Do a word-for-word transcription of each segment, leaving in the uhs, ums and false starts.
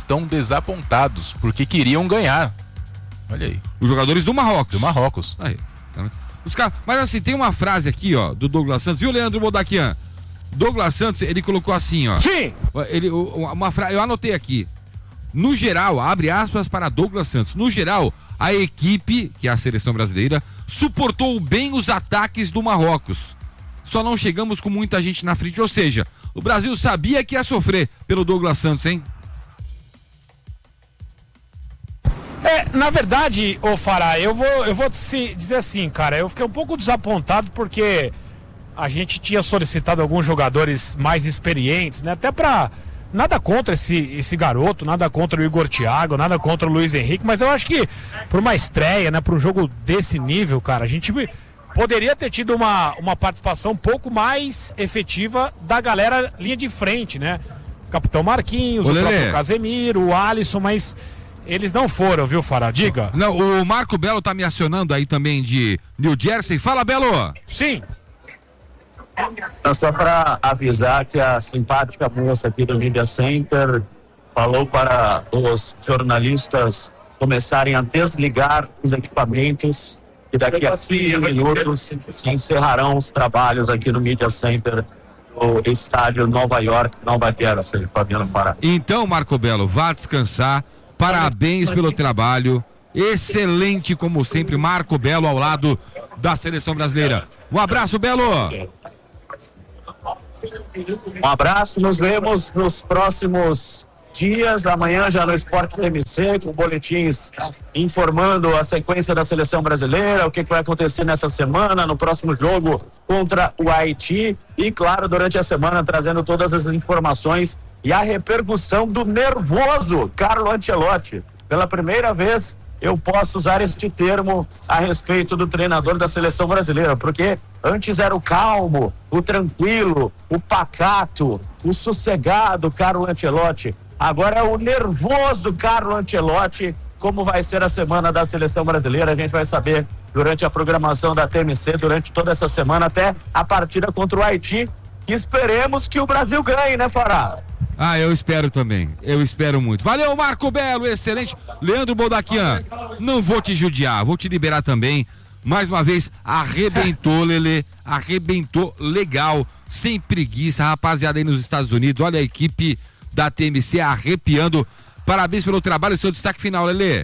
estão desapontados, porque queriam ganhar. Olha aí. Os jogadores do Marrocos. Do Marrocos. Aí. Os caras, mas assim, tem uma frase aqui, ó, do Douglas Santos, viu, Leandro Boldaquian? Douglas Santos, ele colocou assim, ó. Sim! Ele, uma frase, eu anotei aqui. No geral, abre aspas para Douglas Santos. No geral, a equipe, que é a seleção brasileira, suportou bem os ataques do Marrocos. Só não chegamos com muita gente na frente, ou seja, o Brasil sabia que ia sofrer pelo Douglas Santos, hein? É, na verdade, ô Fará, eu vou, eu vou te dizer assim, cara, eu fiquei um pouco desapontado porque a gente tinha solicitado alguns jogadores mais experientes, né? Até pra... Nada contra esse, esse garoto, nada contra o Igor Thiago, nada contra o Luiz Henrique, mas eu acho que por uma estreia, né, para um jogo desse nível, cara, a gente poderia ter tido uma, uma participação um pouco mais efetiva da galera linha de frente, né? O Capitão Marquinhos, Ô, o Lelê. próprio Casemiro, o Alisson, mas eles não foram, viu, Fará? Diga. Não, o Marco Belo tá me acionando aí também de New Jersey. Fala, Belo! Sim. Então, só para avisar que a simpática moça aqui do Media Center falou para os jornalistas começarem a desligar os equipamentos e daqui a quinze minutos se encerrarão os trabalhos aqui no Media Center do estádio Nova York, Nova Jersey, Fabiano Pará. Então, Marco Belo, vá descansar. Parabéns pelo trabalho. Excelente, como sempre, Marco Belo ao lado da seleção brasileira. Um abraço, Belo! Um abraço, nos vemos nos próximos dias, amanhã já no Esporte T M C, com boletins informando a sequência da seleção brasileira, o que vai acontecer nessa semana, no próximo jogo contra o Haiti e, claro, durante a semana trazendo todas as informações e a repercussão do nervoso Carlo Ancelotti. Pela primeira vez eu posso usar este termo a respeito do treinador da seleção brasileira, porque antes era o calmo, o tranquilo, o pacato, o sossegado Carlo Ancelotti. Agora é o nervoso Carlo Ancelotti. Como vai ser a semana da seleção brasileira, a gente vai saber durante a programação da T M C, durante toda essa semana, até a partida contra o Haiti. Esperemos que o Brasil ganhe, né, Fará? Ah, eu espero também. Eu espero muito. Valeu, Marco Belo, excelente. Leandro Boldaquian, não vou te judiar, vou te liberar também. Mais uma vez, arrebentou, Lelê. Arrebentou legal, sem preguiça, rapaziada aí nos Estados Unidos. Olha a equipe da T M C arrepiando. Parabéns pelo trabalho. Seu destaque final, Lelê.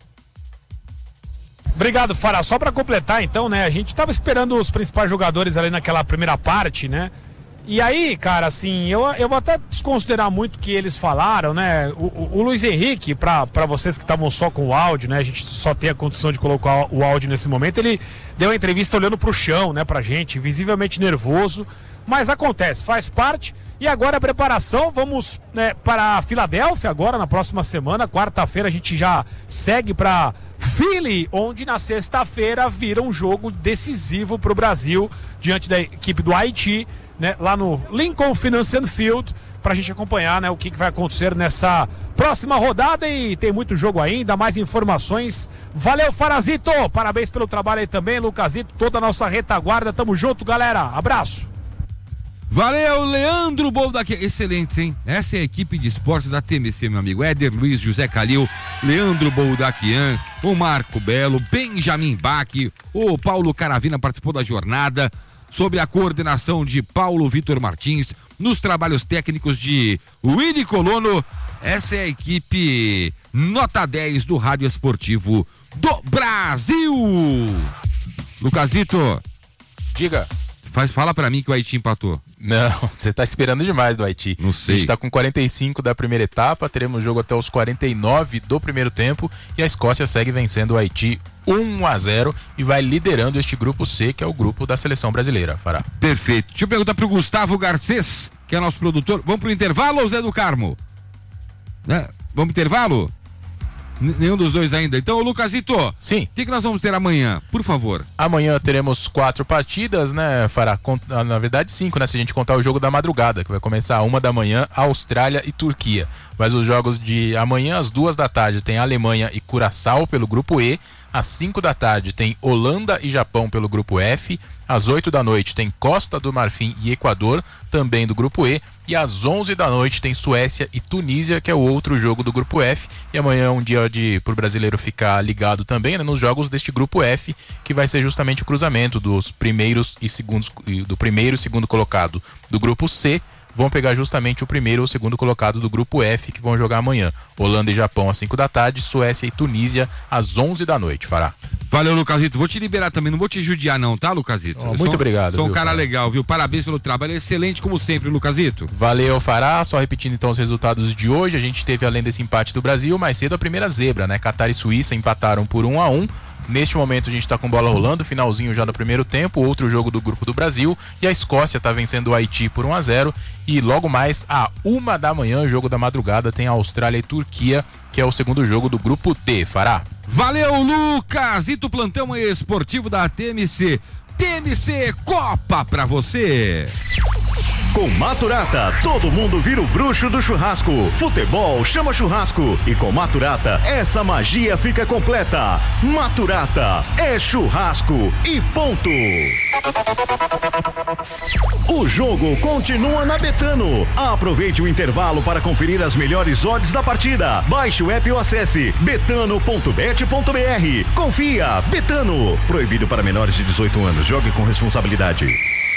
Obrigado, Fará. Só para completar, então, né? A gente tava esperando os principais jogadores ali naquela primeira parte, né? E aí, cara, assim, eu, eu vou até desconsiderar muito o que eles falaram, né? O, o, o Luiz Henrique, pra, pra vocês que estavam só com o áudio, né? A gente só tem a condição de colocar o áudio nesse momento. Ele deu a entrevista olhando pro chão, né, pra gente, visivelmente nervoso. Mas acontece, faz parte. E agora a preparação, vamos, né, para a Filadélfia agora, na próxima semana. Quarta-feira a gente já segue para Philly, onde na sexta-feira vira um jogo decisivo pro Brasil, diante da equipe do Haiti, né, lá no Lincoln Financial Field, pra gente acompanhar, né, o que, que vai acontecer nessa próxima rodada. E tem muito jogo ainda, mais informações. Valeu, Farazito, parabéns pelo trabalho aí também, Lucasito, toda a nossa retaguarda, tamo junto, galera, abraço. Valeu, Leandro Boldaquian, excelente, hein? Essa é a equipe de esportes da T M C, meu amigo. Éder Luiz, José Calil, Leandro Boldaquian, o Marco Belo, Benjamin Bach, o Paulo Caravina participou da jornada, sob a coordenação de Paulo Vitor Martins, nos trabalhos técnicos de Willy Colono. Essa é a equipe nota dez do Rádio Esportivo do Brasil. Lucasito, diga. Faz, fala pra mim que o Haiti empatou. Não, você tá esperando demais do Haiti. Não sei. A gente tá com quarenta e cinco da primeira etapa, teremos jogo até os quarenta e nove do primeiro tempo e a Escócia segue vencendo o Haiti um a zero e vai liderando este grupo C, que é o grupo da seleção brasileira, Fará. Perfeito. Deixa eu perguntar pro Gustavo Garcês, que é nosso produtor. Vamos pro intervalo ou Zé do Carmo? Né? Vamos pro intervalo? N- nenhum dos dois ainda. Então, Lucasito, sim. O que, que nós vamos ter amanhã, por favor? Amanhã teremos quatro partidas, né, Fará? Na verdade, cinco, né? Se a gente contar o jogo da madrugada, que vai começar a uma da manhã, Austrália e Turquia. Mas os jogos de amanhã, às duas da tarde, tem Alemanha e Curaçao pelo grupo E. Às cinco da tarde tem Holanda e Japão pelo grupo F. Às oito da noite tem Costa do Marfim e Equador, também do grupo E. E às onze da noite tem Suécia e Tunísia, que é o outro jogo do grupo F. E amanhã é um dia de para o brasileiro ficar ligado também, né, nos jogos deste grupo F, que vai ser justamente o cruzamento dos primeiros e segundos, do primeiro e segundo colocado do grupo C. Vão pegar justamente o primeiro ou o segundo colocado do grupo F, que vão jogar amanhã. Holanda e Japão às cinco da tarde, Suécia e Tunísia às onze da noite, Fará. Valeu, Lucasito. Vou te liberar também, não vou te judiar não, tá, Lucasito? Oh, muito sou, obrigado. Sou um viu, cara Fará? legal, viu? Parabéns pelo trabalho, excelente como sempre, Lucasito. Valeu, Fará. Só repetindo então os resultados de hoje, a gente teve, além desse empate do Brasil, mais cedo a primeira zebra, né? Catar e Suíça empataram por um a um. Neste momento a gente está com bola rolando, finalzinho já no primeiro tempo, outro jogo do grupo do Brasil, e a Escócia está vencendo o Haiti por um a zero, e logo mais à uma da manhã, jogo da madrugada, tem a Austrália e Turquia, que é o segundo jogo do grupo D, Fará. Valeu, Lucas! E do plantão esportivo da T M C. T M C Copa pra você! Com Maturata, todo mundo vira o bruxo do churrasco. Futebol chama churrasco. E com Maturata, essa magia fica completa. Maturata é churrasco e ponto. O jogo continua na Betano. Aproveite o intervalo para conferir as melhores odds da partida. Baixe o app ou acesse betano ponto bet ponto br. Confia, Betano. Proibido para menores de dezoito anos. Jogue com responsabilidade.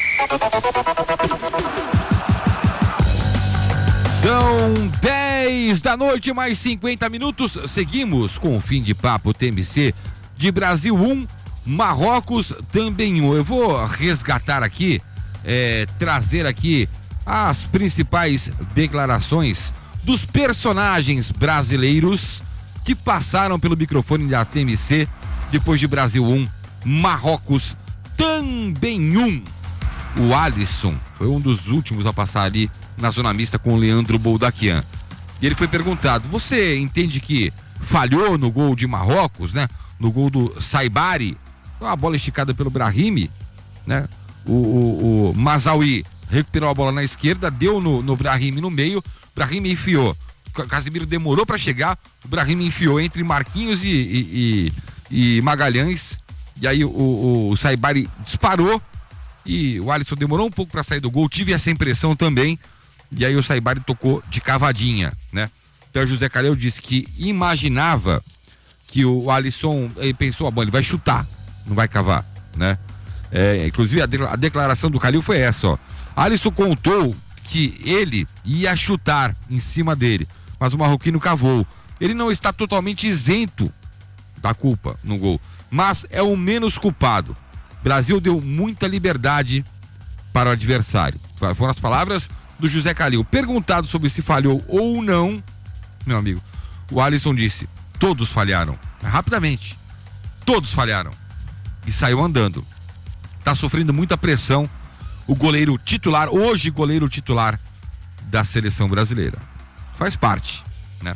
São dez da noite, mais cinquenta minutos. Seguimos com o fim de papo T M C de Brasil um, Marrocos também um. Eu vou resgatar aqui, é, trazer aqui as principais declarações dos personagens brasileiros que passaram pelo microfone da T M C depois de Brasil um, Marrocos também um. O Alisson foi um dos últimos a passar ali na zona mista com o Leandro Boldaquian. E ele foi perguntado: você entende que falhou no gol de Marrocos, né? No gol do Saibari, uma bola esticada pelo Brahimi, né? O, o, o Mazawi recuperou a bola na esquerda, deu no, no Brahimi no meio, Brahimi enfiou. Casimiro demorou para chegar, o Brahimi enfiou entre Marquinhos e, e, e, e Magalhães, e aí o, o, o Saibari disparou e o Alisson demorou um pouco para sair do gol, tive essa impressão também, e aí o Saibari tocou de cavadinha, né? Então o José Calil disse que imaginava que o Alisson, ele pensou, ah, bom, ele vai chutar, não vai cavar, né? É, inclusive a, de, a declaração do Calil foi essa, ó. Alisson contou que ele ia chutar em cima dele, mas o marroquino cavou. Ele não está totalmente isento da culpa no gol, mas é o menos culpado. Brasil deu muita liberdade para o adversário. Foram as palavras do José Calil. Perguntado sobre se falhou ou não, meu amigo, o Alisson disse: todos falharam, rapidamente, todos falharam, e saiu andando. Tá sofrendo muita pressão o goleiro titular, hoje goleiro titular da seleção brasileira. Faz parte, né?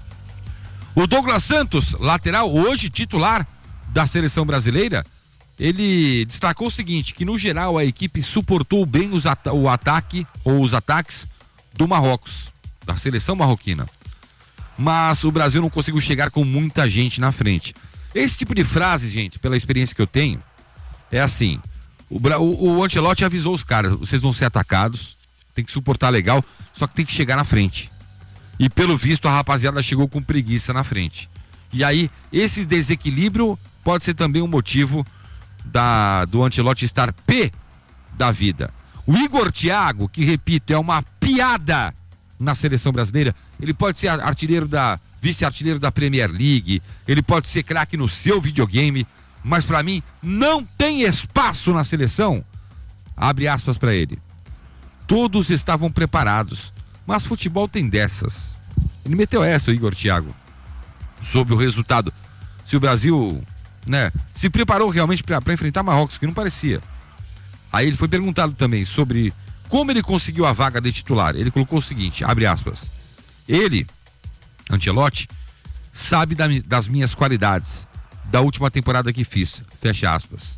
O Douglas Santos, lateral, hoje titular da seleção brasileira, ele destacou o seguinte, que no geral a equipe suportou bem os at- o ataque ou os ataques do Marrocos, da seleção marroquina. Mas o Brasil não conseguiu chegar com muita gente na frente. Esse tipo de frase, gente, pela experiência que eu tenho, é assim, o, o, o Ancelotti avisou os caras, vocês vão ser atacados, tem que suportar legal, só que tem que chegar na frente. E pelo visto a rapaziada chegou com preguiça na frente. E aí, esse desequilíbrio pode ser também um motivo da, do Ancelotti estar pé da vida. O Igor Thiago, que repito, é uma piada na seleção brasileira, ele pode ser artilheiro da, vice-artilheiro da Premier League, ele pode ser craque no seu videogame, mas pra mim não tem espaço na seleção. Abre aspas pra ele. Todos estavam preparados, mas futebol tem dessas. Ele meteu essa, o Igor Thiago, sobre o resultado. Se o Brasil, né, se preparou realmente para enfrentar Marrocos, que não parecia. Aí ele foi perguntado também sobre como ele conseguiu a vaga de titular. Ele colocou o seguinte, abre aspas: ele, Ancelotti, sabe da, das minhas qualidades da última temporada que fiz, fecha aspas.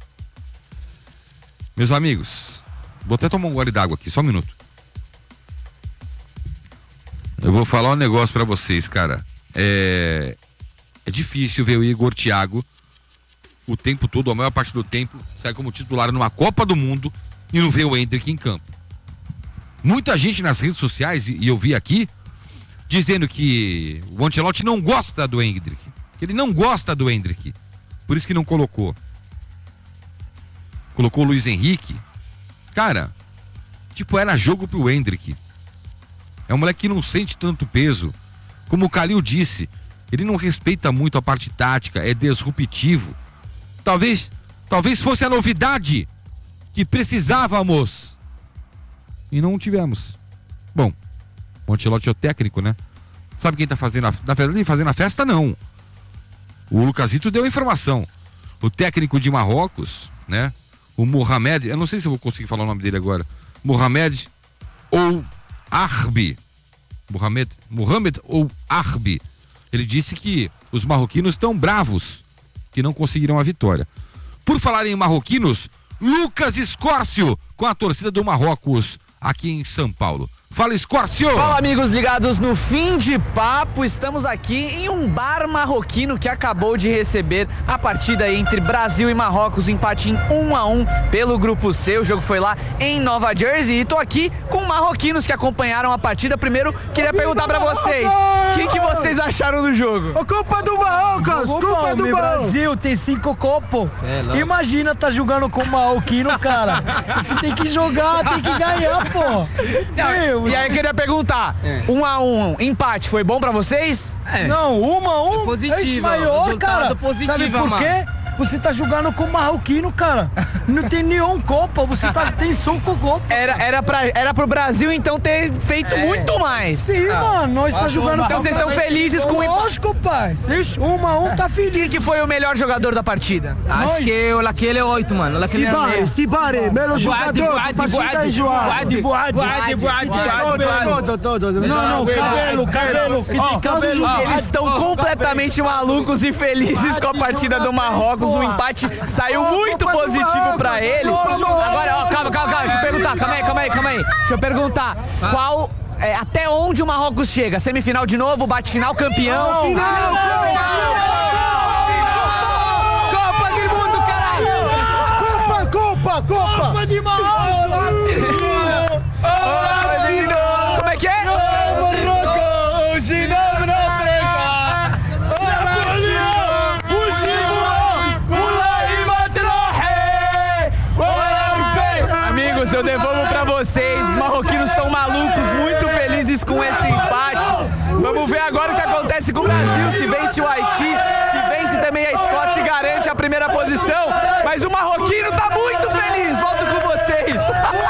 Meus amigos, vou até tomar um gole d'água aqui, só um minuto. Eu vou falar um negócio pra vocês, cara. É, é difícil ver o Igor Thiago o tempo todo, a maior parte do tempo, sai como titular numa Copa do Mundo e não vê o Endrick em campo. Muita gente nas redes sociais, e eu vi aqui, dizendo que o Ancelotti não gosta do Endrick, que ele não gosta do Endrick, por isso que não colocou. Colocou o Luiz Henrique. Cara, tipo, era jogo pro Endrick. É um moleque que não sente tanto peso. Como o Kalil disse, ele não respeita muito a parte tática, é disruptivo. Talvez, talvez fosse a novidade que precisávamos e não tivemos. Bom, o Ancelotti é o técnico, né? Sabe quem tá fazendo a... Na verdade, fazendo a festa, não. O Lucasito deu a informação. O técnico de Marrocos, né? O Mohamed, eu não sei se eu vou conseguir falar o nome dele agora. Mohamed ou Arbi. Mohamed, Mohamed ou Arbi. Ele disse que os marroquinos estão bravos, que não conseguiram a vitória. Por falar em marroquinos, Lucas Escórcio com a torcida do Marrocos aqui em São Paulo. Fala, Escórcio! Fala, amigos ligados no Fim de Papo. Estamos aqui em um bar marroquino que acabou de receber a partida entre Brasil e Marrocos, empate em um a um pelo Grupo C. O jogo foi lá em Nova Jersey e tô aqui com marroquinos que acompanharam a partida. Primeiro, queria perguntar pra vocês, o que, que vocês acharam do jogo? A culpa do Marrocos, culpa do Brasil, tem cinco copos. É, imagina tá jogando com o marroquino, cara. Você tem que jogar, tem que ganhar, pô. Não, e aí eu queria perguntar, é. um a um, empate, foi bom pra vocês? É. Não, um a um, é positivo, é maior, cara. Positivo, sabe por quê? Você tá jogando com o marroquino, cara. Não tem nenhum copa, você tá, tem cinco copas. Era, era, pra, era pro Brasil, então, ter feito é. muito mais. Sim, ah. mano, nós tá jogando... Então vocês estão felizes com o empate? Lógico, pai. Um a um tá feliz. Quem que foi o melhor jogador da partida? Acho nós. que o Laquele é oito, mano. Sibare, Sibare, melhor jogador. Boade, Boade, Boade, Boade. Não, não, cabelo, cabelo, que tem cabelo. Eles estão completamente malucos e felizes com a partida do Marrocos. O empate saiu muito positivo pra ele. Agora, ó, calma, calma, calma. Deixa eu perguntar, calma aí, calma aí, calma aí. Deixa eu perguntar, qual, é, até onde o Marrocos chega? Semifinal de novo, bate-final, campeão? Final! Copa do Mundo, caralho! Copa, Copa, Copa! Copa de Marrocos! Como é que é? Eu devolvo pra vocês, os marroquinos estão malucos, muito felizes com esse empate. Vamos ver agora o que acontece com o Brasil, se vence o Haiti, se vence também a Escócia e garante a primeira posição. Mas o marroquino tá muito feliz, volto com vocês.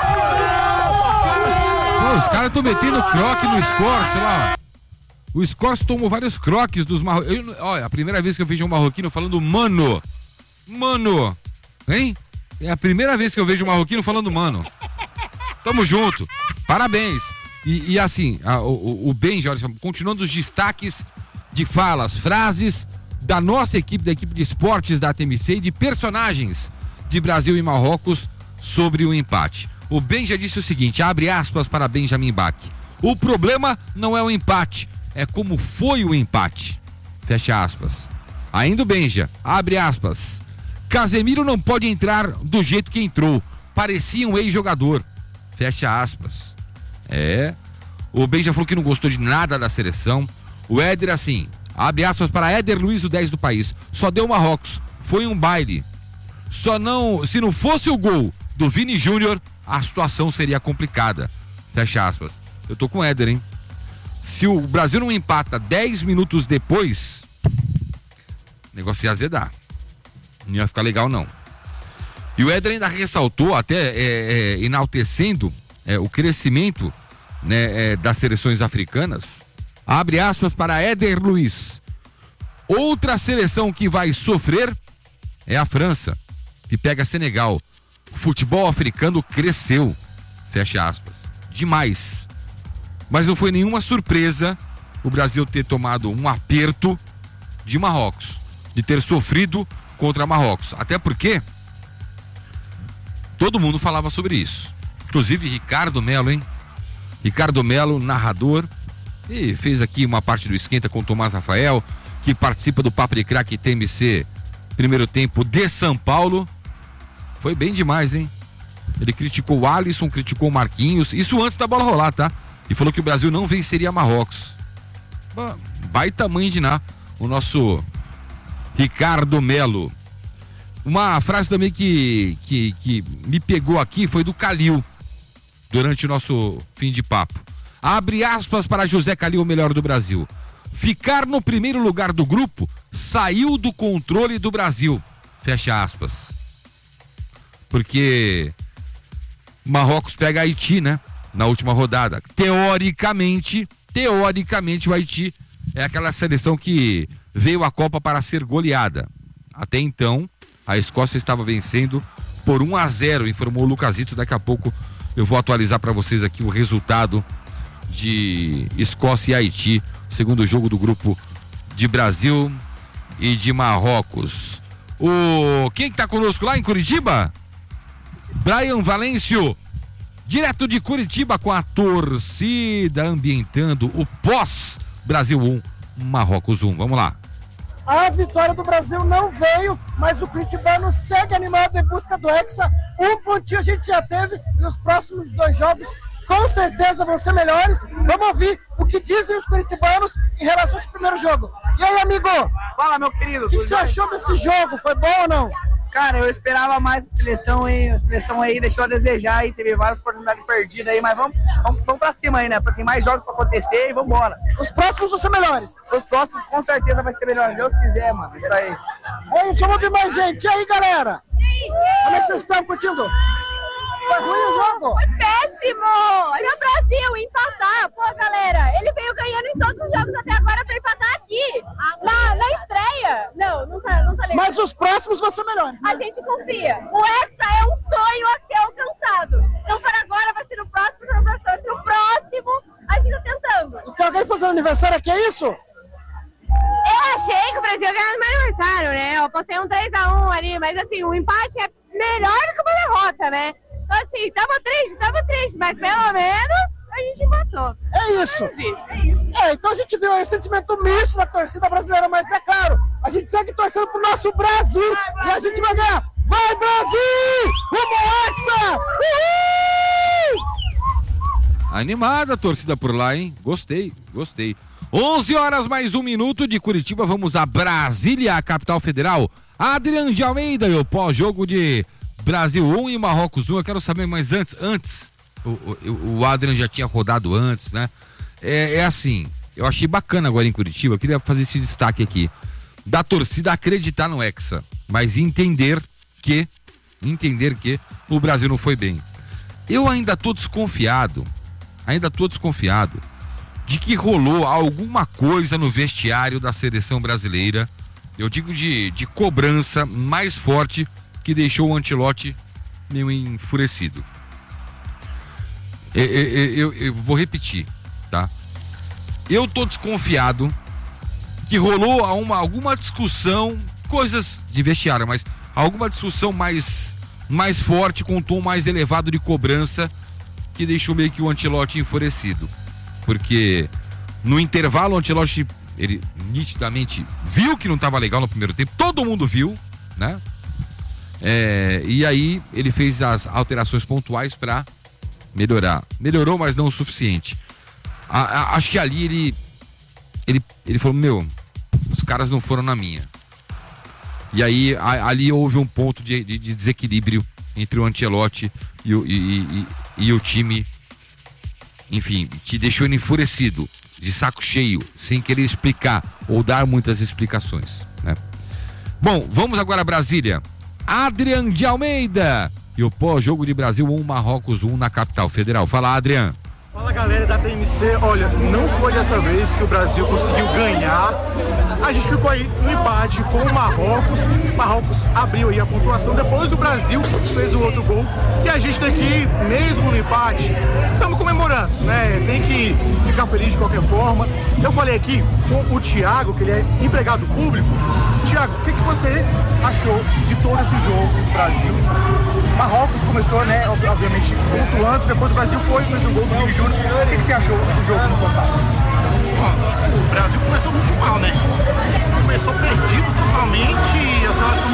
Pô, os caras estão metendo croque no Escócia lá. O Escócia tomou vários croques dos marroquinos. Olha, a primeira vez que eu vejo um marroquino falando mano. Mano. Hein? É a primeira vez que eu vejo um marroquino falando mano. Tamo junto. Parabéns. E, e assim, a, o, o Benja, olha, continuando os destaques de falas, frases da nossa equipe, da equipe de esportes da T M C e de personagens de Brasil e Marrocos sobre o empate. O Benja disse o seguinte, abre aspas para Benjamin Bach. O problema não é o empate, é como foi o empate. Fecha aspas. Ainda o Benja, abre aspas. Casemiro não pode entrar do jeito que entrou. Parecia um ex-jogador. Fecha aspas. É. O Benja falou que não gostou de nada da seleção. O Éder, assim, abre aspas para Éder Luiz, o dez do país. Só deu Marrocos. Foi um baile. Só não. Se não fosse o gol do Vini Júnior, a situação seria complicada. Fecha aspas. Eu tô com o Éder, hein? Se o Brasil não empata dez minutos depois, o negócio ia azedar. Não ia ficar legal, não. E o Éder ainda ressaltou, até é, é, enaltecendo é, o crescimento, né, é, das seleções africanas. Abre aspas para Éder Luiz. Outra seleção que vai sofrer é a França, que pega Senegal. O futebol africano cresceu. Fecha aspas. Demais. Mas não foi nenhuma surpresa o Brasil ter tomado um aperto de Marrocos, de ter sofrido contra Marrocos, até porque todo mundo falava sobre isso, inclusive Ricardo Melo, hein? Ricardo Melo, narrador, e fez aqui uma parte do esquenta com o Tomás Rafael, que participa do Papo de Craque T M C primeiro tempo de São Paulo. Foi bem demais, hein? Ele criticou o Alisson, criticou o Marquinhos, isso antes da bola rolar, tá? E falou que o Brasil não venceria Marrocos. Baita mãe de Ná, o nosso Ricardo Melo. Uma frase também que, que, que me pegou aqui foi do Calil, durante o nosso fim de papo. Abre aspas para José Calil, o melhor do Brasil. Ficar no primeiro lugar do grupo saiu do controle do Brasil. Fecha aspas. Porque Marrocos pega Haiti, né? Na última rodada. Teoricamente, teoricamente o Haiti é aquela seleção que veio à Copa para ser goleada. Até então, a Escócia estava vencendo por um a zero, informou o Lucasito. Daqui a pouco eu vou atualizar para vocês aqui o resultado de Escócia e Haiti, segundo jogo do grupo de Brasil e de Marrocos. O quem que tá conosco lá em Curitiba? Brian Valêncio, direto de Curitiba, com a torcida ambientando o pós Brasil um, Marrocos um. Vamos lá. A vitória do Brasil não veio, mas o curitibano segue animado em busca do Hexa. Um pontinho a gente já teve e os próximos dois jogos com certeza vão ser melhores. Vamos ouvir o que dizem os curitibanos em relação a esse primeiro jogo. E aí, amigo? Fala, meu querido. O que, que você achou desse jogo? Foi bom ou não? Cara, eu esperava mais a seleção, hein? A seleção aí deixou a desejar e teve várias oportunidades perdidas aí, mas vamos, vamos, vamos pra cima aí, né? Porque tem mais jogos pra acontecer e vambora. Os próximos vão ser melhores? Os próximos com certeza vai ser melhor, se Deus quiser, mano. Isso aí. É isso, vamos ouvir mais gente. E aí, galera? Como é que vocês estão curtindo? Foi ruim o jogo? Foi péssimo! Olha o Brasil, empatar. Pô, galera, ele veio ganhando em todos os jogos até agora pra empatar aqui. Na, na estreia. Não, não tá, não tá legal. Mas os próximos vão ser melhores, né? A gente confia. O Hexa é um sonho a ser alcançado. Então, para agora, vai ser no próximo, para o próximo, vai ser no próximo. A gente tá tentando. Então, alguém fazendo aniversário aqui, é isso? Eu achei que o Brasil ia ganhar no meu aniversário, né? Eu postei um três a um ali, mas assim, o empate é melhor do que uma derrota, né? Então assim, tava triste, tava triste, mas pelo menos a gente matou. É isso. É, então a gente viu aí sentimento misto da torcida brasileira, mas é claro, a gente segue torcendo pro nosso Brasil vai, e a gente vai ganhar. Vai, Brasil! Rumo Hexa! Uhul! Animada a torcida por lá, hein? Gostei, gostei. onze horas mais um minuto de Curitiba, vamos a Brasília, a capital federal. Adrian de Almeida e o pós-jogo de Brasil um e Marrocos um. Eu quero saber, mas antes, antes, o, o, o Adrian já tinha rodado antes, né? É, é assim, eu achei bacana agora em Curitiba, eu queria fazer esse destaque aqui, da torcida acreditar no Hexa, mas entender que, entender que o Brasil não foi bem. Eu ainda tô desconfiado, ainda tô desconfiado de que rolou alguma coisa no vestiário da seleção brasileira, eu digo de, de cobrança mais forte, que deixou o Ancelotti meio enfurecido. Eu, eu, eu, eu vou repetir, tá? Eu tô desconfiado que rolou uma, alguma discussão, coisas de vestiário, mas alguma discussão mais, mais forte, com um tom mais elevado de cobrança, que deixou meio que o Ancelotti enfurecido. Porque no intervalo o Ancelotti, ele nitidamente viu que não estava legal no primeiro tempo, todo mundo viu, né? É, e aí ele fez as alterações pontuais para melhorar. Melhorou, mas não o suficiente. A, a, acho que ali ele, ele ele falou, meu, os caras não foram na minha. E aí a, ali houve um ponto de, de, de desequilíbrio entre o Ancelotti e o, e, e, e o time, enfim, que deixou ele enfurecido, de saco cheio, sem querer explicar ou dar muitas explicações, né? Bom, vamos agora a Brasília. Adrian de Almeida e o pós-jogo de Brasil um, Marrocos um na capital federal. Fala, Adrian. Fala, galera da T M C. Olha, não foi dessa vez que o Brasil conseguiu ganhar. A gente ficou aí no empate com o Marrocos. O Marrocos abriu aí a pontuação. Depois o Brasil fez o outro gol. E a gente tem que, mesmo no empate, estamos comemorando, né? Tem que ficar feliz de qualquer forma. Eu falei aqui com o Thiago, que ele é empregado público. Thiago, o que, que você achou de todo esse jogo do Brasil? Marrocos começou, né, obviamente, pontuando. Depois o Brasil foi, fez um gol do Vini Júnior. O que, que você achou do jogo no total? O Brasil começou muito mal, né? Começou perdido totalmente, a seleção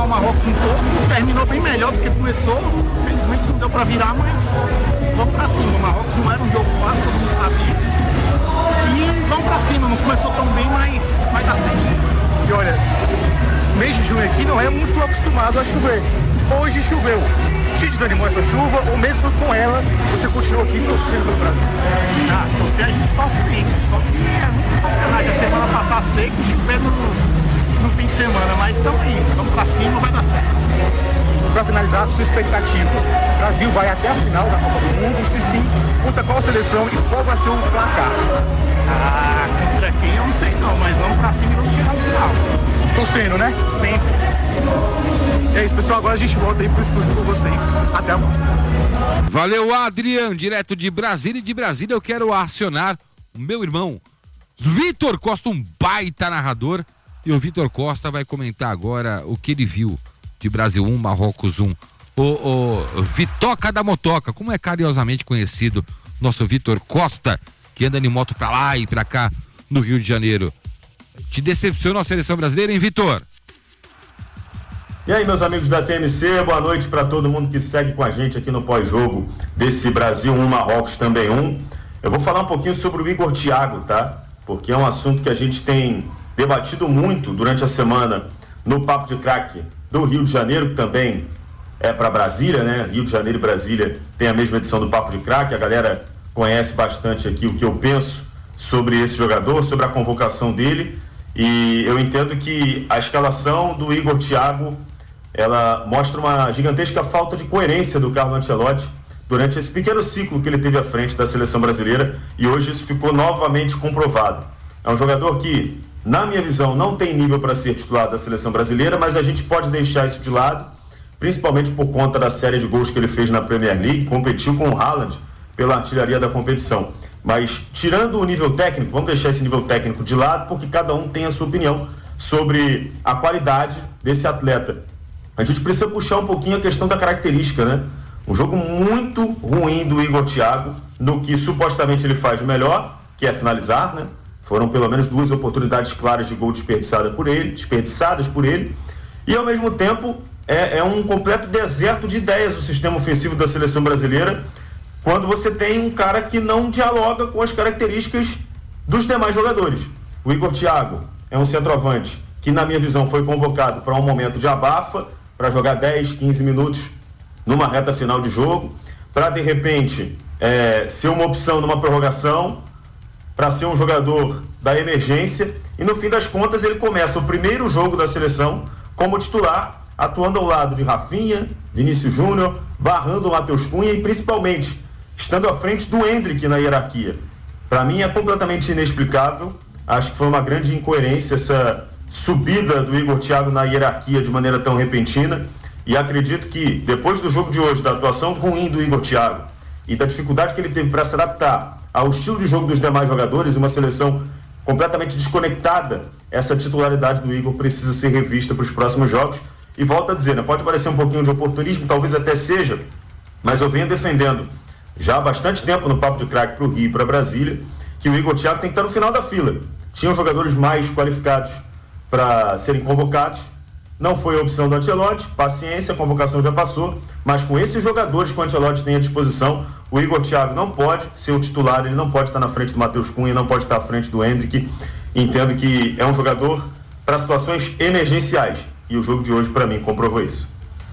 o Marrocos um pouco, terminou bem melhor do que começou. Infelizmente não deu pra virar, mas vamos pra cima. O Marrocos não era um jogo fácil, todo mundo sabia. E vamos pra cima, não começou tão bem, mas vai dar certo. E olha, o mês de junho aqui não é muito acostumado a chover. Hoje choveu. Te desanimou essa chuva ou mesmo com ela, você continuou aqui torcendo pro Brasil? Ah, torcer a gente torce sempre, só que é muito sacanagem a semana passar seco e chover no, no fim de semana, mas estamos aí, vamos pra cima, vai dar certo. Para finalizar, sua expectativa, o Brasil vai até a final da Copa do Mundo, se sim, contra qual seleção e qual vai ser o placar? Ah, contra quem eu não sei não, mas vamos pra cima e vamos chegar no final. Torcendo, né? Sempre. É isso, pessoal, agora a gente volta aí pro estúdio com vocês. Até a próxima. Valeu, Adriano, direto de Brasília. E de Brasília eu quero acionar o meu irmão Vitor Costa, um baita narrador. E o Vitor Costa vai comentar agora o que ele viu de Brasil um, Marrocos um. O, o Vitoca da Motoca, como é carinhosamente conhecido, nosso Vitor Costa, que anda de moto pra lá e pra cá no Rio de Janeiro. Te decepciona a seleção brasileira, hein, Vitor? E aí, meus amigos da T M C, boa noite para todo mundo que segue com a gente aqui no pós-jogo desse Brasil um, Marrocos também um. Eu vou falar um pouquinho sobre o Igor Thiago, tá? Porque é um assunto que a gente tem debatido muito durante a semana no Papo de Craque do Rio de Janeiro, que também é para Brasília, né? Rio de Janeiro e Brasília tem a mesma edição do Papo de Craque. A galera conhece bastante aqui o que eu penso sobre esse jogador, sobre a convocação dele. E eu entendo que a escalação do Igor Thiago, ela mostra uma gigantesca falta de coerência do Carlo Ancelotti durante esse pequeno ciclo que ele teve à frente da seleção brasileira, e hoje isso ficou novamente comprovado. É um jogador que, na minha visão, não tem nível para ser titular da seleção brasileira, mas a gente pode deixar isso de lado, principalmente por conta da série de gols que ele fez na Premier League, competiu com o Haaland pela artilharia da competição. Mas, tirando o nível técnico, vamos deixar esse nível técnico de lado, porque cada um tem a sua opinião sobre a qualidade desse atleta. A gente precisa puxar um pouquinho a questão da característica, né? Um jogo muito ruim do Igor Thiago, no que supostamente ele faz melhor, que é finalizar, né? Foram pelo menos duas oportunidades claras de gol desperdiçadas por ele, desperdiçadas por ele, e ao mesmo tempo é, é um completo deserto de ideias o sistema ofensivo da seleção brasileira, quando você tem um cara que não dialoga com as características dos demais jogadores. O Igor Thiago é um centroavante que, na minha visão, foi convocado para um momento de abafa, para jogar dez, quinze minutos numa reta final de jogo, para de repente é, ser uma opção numa prorrogação, para ser um jogador da emergência, e no fim das contas ele começa o primeiro jogo da seleção como titular, atuando ao lado de Rafinha, Vinícius Júnior, barrando o Matheus Cunha e principalmente estando à frente do Endrick na hierarquia. Para mim é completamente inexplicável. Acho que foi uma grande incoerência essa subida do Igor Thiago na hierarquia de maneira tão repentina, e acredito que depois do jogo de hoje, da atuação ruim do Igor Thiago e da dificuldade que ele teve para se adaptar ao estilo de jogo dos demais jogadores, uma seleção completamente desconectada, essa titularidade do Igor precisa ser revista para os próximos jogos. E volto a dizer, né, pode parecer um pouquinho de oportunismo, talvez até seja, mas eu venho defendendo já há bastante tempo no Papo de Craque para o Rio e para Brasília, que o Igor Thiago tem que estar no final da fila. Tinham jogadores mais qualificados para serem convocados, não foi a opção do Ancelotti, paciência, a convocação já passou, mas com esses jogadores que o Ancelotti tem à disposição, o Igor Thiago não pode ser o titular, ele não pode estar na frente do Matheus Cunha, não pode estar à frente do Endrick. Entendo que é um jogador para situações emergenciais, e o jogo de hoje para mim comprovou isso.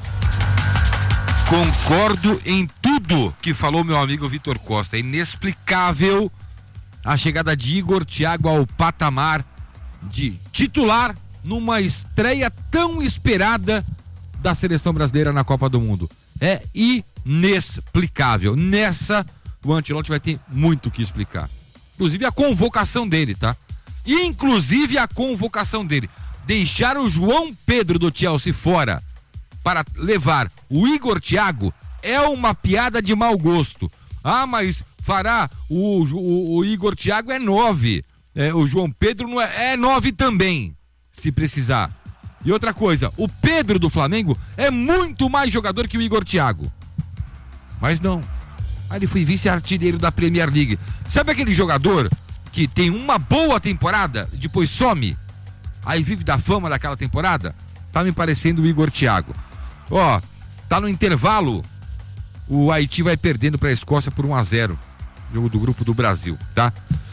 Concordo em tudo que falou meu amigo Vitor Costa. É inexplicável a chegada de Igor Thiago ao patamar de titular numa estreia tão esperada da seleção brasileira na Copa do Mundo. É inexplicável. Nessa, o Ancelotti vai ter muito o que explicar. Inclusive a convocação dele, tá? Inclusive a convocação dele. Deixar o João Pedro do Chelsea fora para levar o Igor Thiago é uma piada de mau gosto. Ah, mas fará o, o, o Igor Thiago é nove. É, o João Pedro não é, é nove também, se precisar. E outra coisa, o Pedro do Flamengo é muito mais jogador que o Igor Thiago. Mas não. Ah, ele foi vice-artilheiro da Premier League. Sabe aquele jogador que tem uma boa temporada, depois some, aí vive da fama daquela temporada? tá me parecendo o Igor Thiago. Ó, tá no intervalo, o Haiti vai perdendo pra Escócia por um a zero. Jogo do grupo do Brasil, tá?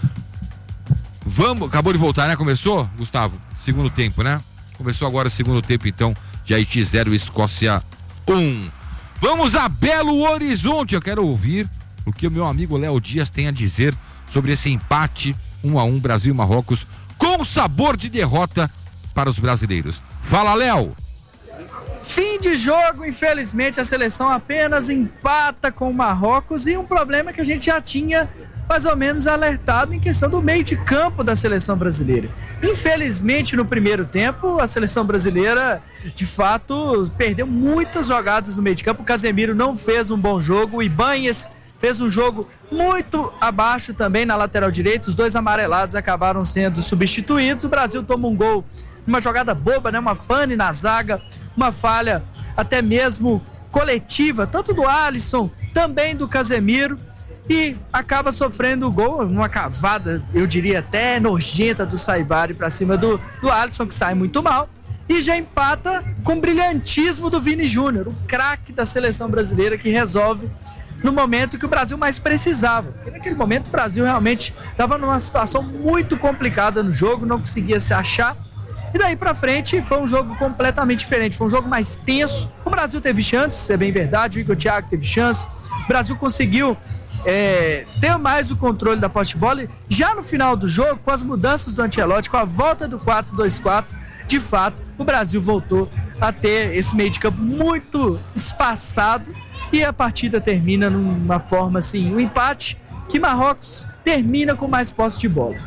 Vamos, acabou de voltar, né? Começou, Gustavo? Segundo tempo, né? Começou agora o segundo tempo, então, de Haiti zero, Escócia um. Vamos a Belo Horizonte. Eu quero ouvir o que o meu amigo Léo Dias tem a dizer sobre esse empate um a um, Brasil e Marrocos, com sabor de derrota para os brasileiros. Fala, Léo! Fim de jogo, infelizmente a seleção apenas empata com o Marrocos, e um problema que a gente já tinha mais ou menos alertado em questão do meio de campo da seleção brasileira. Infelizmente, no primeiro tempo, a seleção brasileira, de fato, perdeu muitas jogadas no meio de campo. O Casemiro não fez um bom jogo, o Ibanez fez um jogo muito abaixo também na lateral direita. Os dois amarelados acabaram sendo substituídos. O Brasil toma um gol, uma jogada boba, né? Uma pane na zaga, uma falha até mesmo coletiva, tanto do Alisson, também do Casemiro, e acaba sofrendo o gol, uma cavada, eu diria até nojenta, do Saibari para cima do, do Alisson, que sai muito mal, e já empata com brilhantismo do Vini Júnior, o craque da seleção brasileira, que resolve no momento que o Brasil mais precisava. Porque naquele momento o Brasil realmente estava numa situação muito complicada no jogo, não conseguia se achar. E daí pra frente foi um jogo completamente diferente, foi um jogo mais tenso. O Brasil teve chance, é bem verdade, o Igor Thiago teve chance. O Brasil conseguiu é, ter mais o controle da posse de bola. Já no final do jogo, com as mudanças do Ancelotti, com a volta do quatro dois quatro, de fato, o Brasil voltou a ter esse meio de campo muito espaçado, e a partida termina numa forma assim, um empate, que Marrocos termina com mais posse de bola.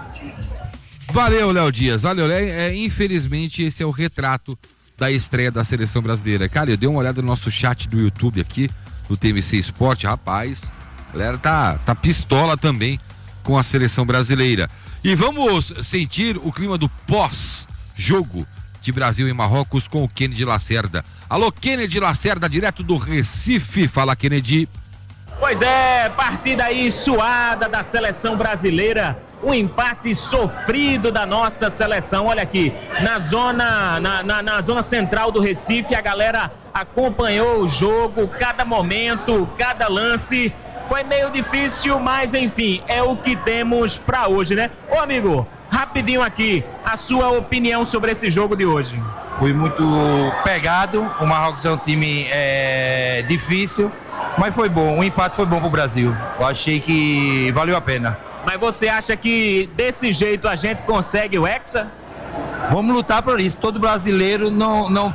Valeu, Léo Dias. Valeu, é, é, infelizmente esse é o retrato da estreia da seleção brasileira. Cara, eu dei uma olhada no nosso chat do YouTube aqui, do T M C Esporte, rapaz, a galera tá, tá pistola também com a seleção brasileira. E vamos sentir o clima do pós-jogo de Brasil e Marrocos com o Kennedy Lacerda. Alô, Kennedy Lacerda, direto do Recife. Fala, Kennedy. Pois é, partida aí suada da seleção brasileira, um empate sofrido da nossa seleção. Olha aqui, na zona, na, na, na zona central do Recife, a galera acompanhou o jogo, cada momento, cada lance. Foi meio difícil, mas enfim, é o que temos pra hoje, né? Ô amigo, rapidinho aqui, a sua opinião sobre esse jogo de hoje. Fui muito pegado, o Marrocos é um time é, difícil, mas foi bom, o empate foi bom pro Brasil. Eu achei que valeu a pena. Mas você acha que desse jeito a gente consegue o Hexa? Vamos lutar por isso, todo brasileiro não, não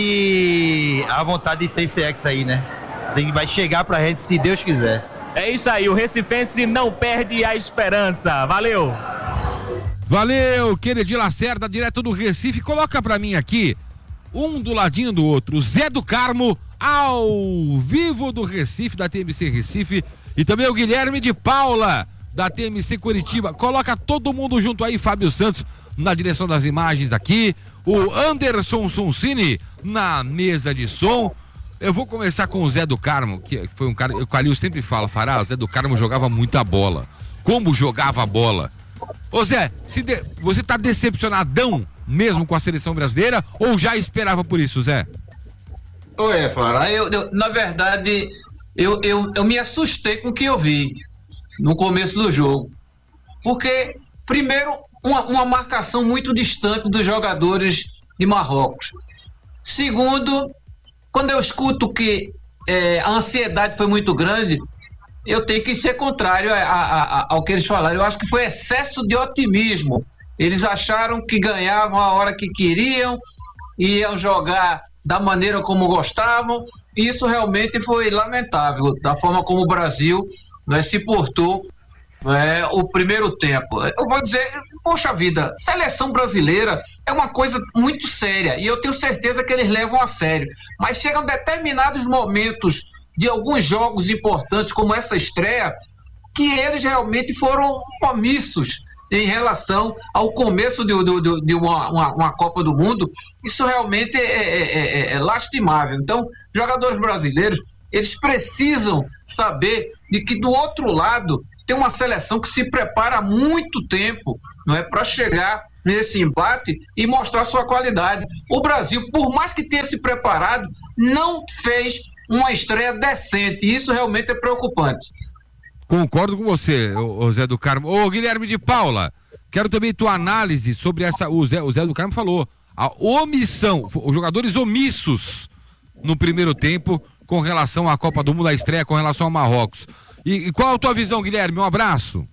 perde a vontade de ter esse Hexa aí, né? Tem, vai chegar pra gente se Deus quiser. É isso aí, o recifense não perde a esperança. Valeu! Valeu, Kennedy Lacerda, direto do Recife. Coloca pra mim aqui, um do ladinho do outro, Zé do Carmo, ao vivo do Recife, da T M C Recife, e também o Guilherme de Paula, da T M C Curitiba. Coloca todo mundo junto aí, Fábio Santos na direção das imagens aqui, o Anderson Sonsini na mesa de som. Eu vou começar com o Zé do Carmo, que foi um cara, o Calil sempre fala, Fará, o Zé do Carmo jogava muita bola. Como jogava a bola? Ô Zé, se de, você tá decepcionadão mesmo com a seleção brasileira ou já esperava por isso, Zé? Oi, Fará, eu, eu, na verdade, eu, eu, eu me assustei com o que eu vi no começo do jogo. Porque, primeiro, uma, uma marcação muito distante dos jogadores de Marrocos. Segundo, quando eu escuto que é, a ansiedade foi muito grande, eu tenho que ser contrário a, a, a, ao que eles falaram. Eu acho que foi excesso de otimismo. Eles acharam que ganhavam a hora que queriam, iam jogar da maneira como gostavam, e isso realmente foi lamentável, da forma como o Brasil, né, se portou, né, o primeiro tempo. Eu vou dizer, poxa vida, seleção brasileira é uma coisa muito séria, e eu tenho certeza que eles levam a sério, mas chegam determinados momentos de alguns jogos importantes, como essa estreia, que eles realmente foram omissos em relação ao começo de, de, de uma, uma, uma Copa do Mundo. Isso realmente é, é, é, é lastimável. Então, jogadores brasileiros, eles precisam saber de que do outro lado tem uma seleção que se prepara há muito tempo, não é, para chegar nesse embate e mostrar sua qualidade. O Brasil, por mais que tenha se preparado, não fez uma estreia decente. Isso realmente é preocupante. Concordo com você, ô, ô Zé do Carmo. Ô Guilherme de Paula, quero também tua análise sobre essa. O Zé, o Zé do Carmo falou, a omissão, os jogadores omissos no primeiro tempo com relação à Copa do Mundo, a estreia com relação ao Marrocos. E, e qual a tua visão, Guilherme? Um abraço.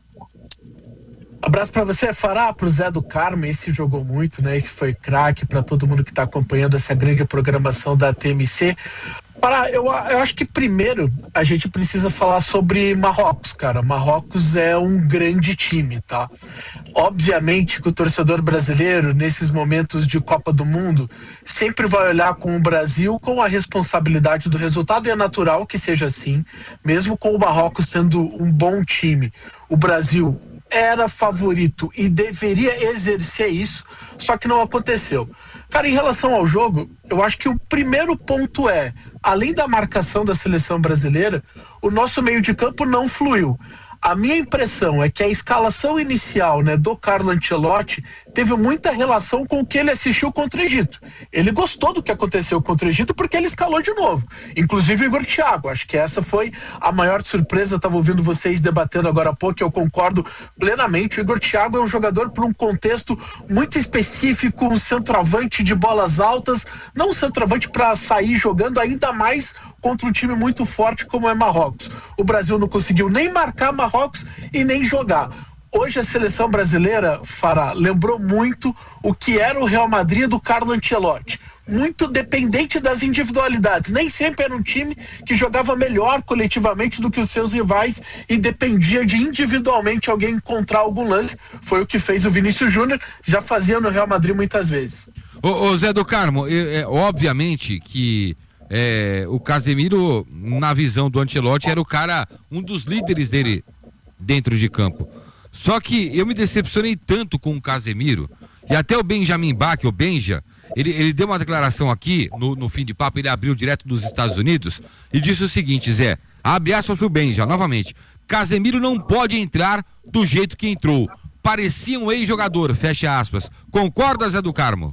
Abraço para você, Fará, pro Zé do Carmo. Esse jogou muito, né? Esse foi craque para todo mundo que tá acompanhando essa grande programação da T M C. Para, eu, eu acho que primeiro a gente precisa falar sobre Marrocos, cara. Marrocos é um grande time, tá? Obviamente que o torcedor brasileiro, nesses momentos de Copa do Mundo, sempre vai olhar com o Brasil com a responsabilidade do resultado, e é natural que seja assim, mesmo com o Marrocos sendo um bom time. O Brasil era favorito e deveria exercer isso, só que não aconteceu. Cara, em relação ao jogo, eu acho que o primeiro ponto é, além da marcação da seleção brasileira, o nosso meio de campo não fluiu. A minha impressão é que a escalação inicial, né, do Carlo Ancelotti teve muita relação com o que ele assistiu contra o Egito. Ele gostou do que aconteceu contra o Egito porque ele escalou de novo. Inclusive o Igor Thiago. Acho que essa foi a maior surpresa. Estava ouvindo vocês debatendo agora há pouco, eu concordo plenamente. O Igor Thiago é um jogador por um contexto muito específico, um centroavante de bolas altas, não um centroavante para sair jogando, ainda mais contra um time muito forte como é Marrocos. O Brasil não conseguiu nem marcar Marrocos e nem jogar. Hoje a seleção brasileira, Fará, lembrou muito o que era o Real Madrid do Carlo Ancelotti. Muito dependente das individualidades. Nem sempre era um time que jogava melhor coletivamente do que os seus rivais e dependia de individualmente alguém encontrar algum lance. Foi o que fez o Vinícius Júnior, já fazia no Real Madrid muitas vezes. Ô, ô Zé do Carmo, é, é, obviamente que é, o Casemiro, na visão do Ancelotti, era o cara, um dos líderes dele dentro de campo. Só que eu me decepcionei tanto com o Casemiro, e até o Benjamin Bach, o Benja, ele, ele deu uma declaração aqui, no, no fim de papo, ele abriu direto dos Estados Unidos, e disse o seguinte, Zé, abre aspas pro Benja, novamente, Casemiro não pode entrar do jeito que entrou, parecia um ex-jogador, fecha aspas. Concorda, Zé do Carmo?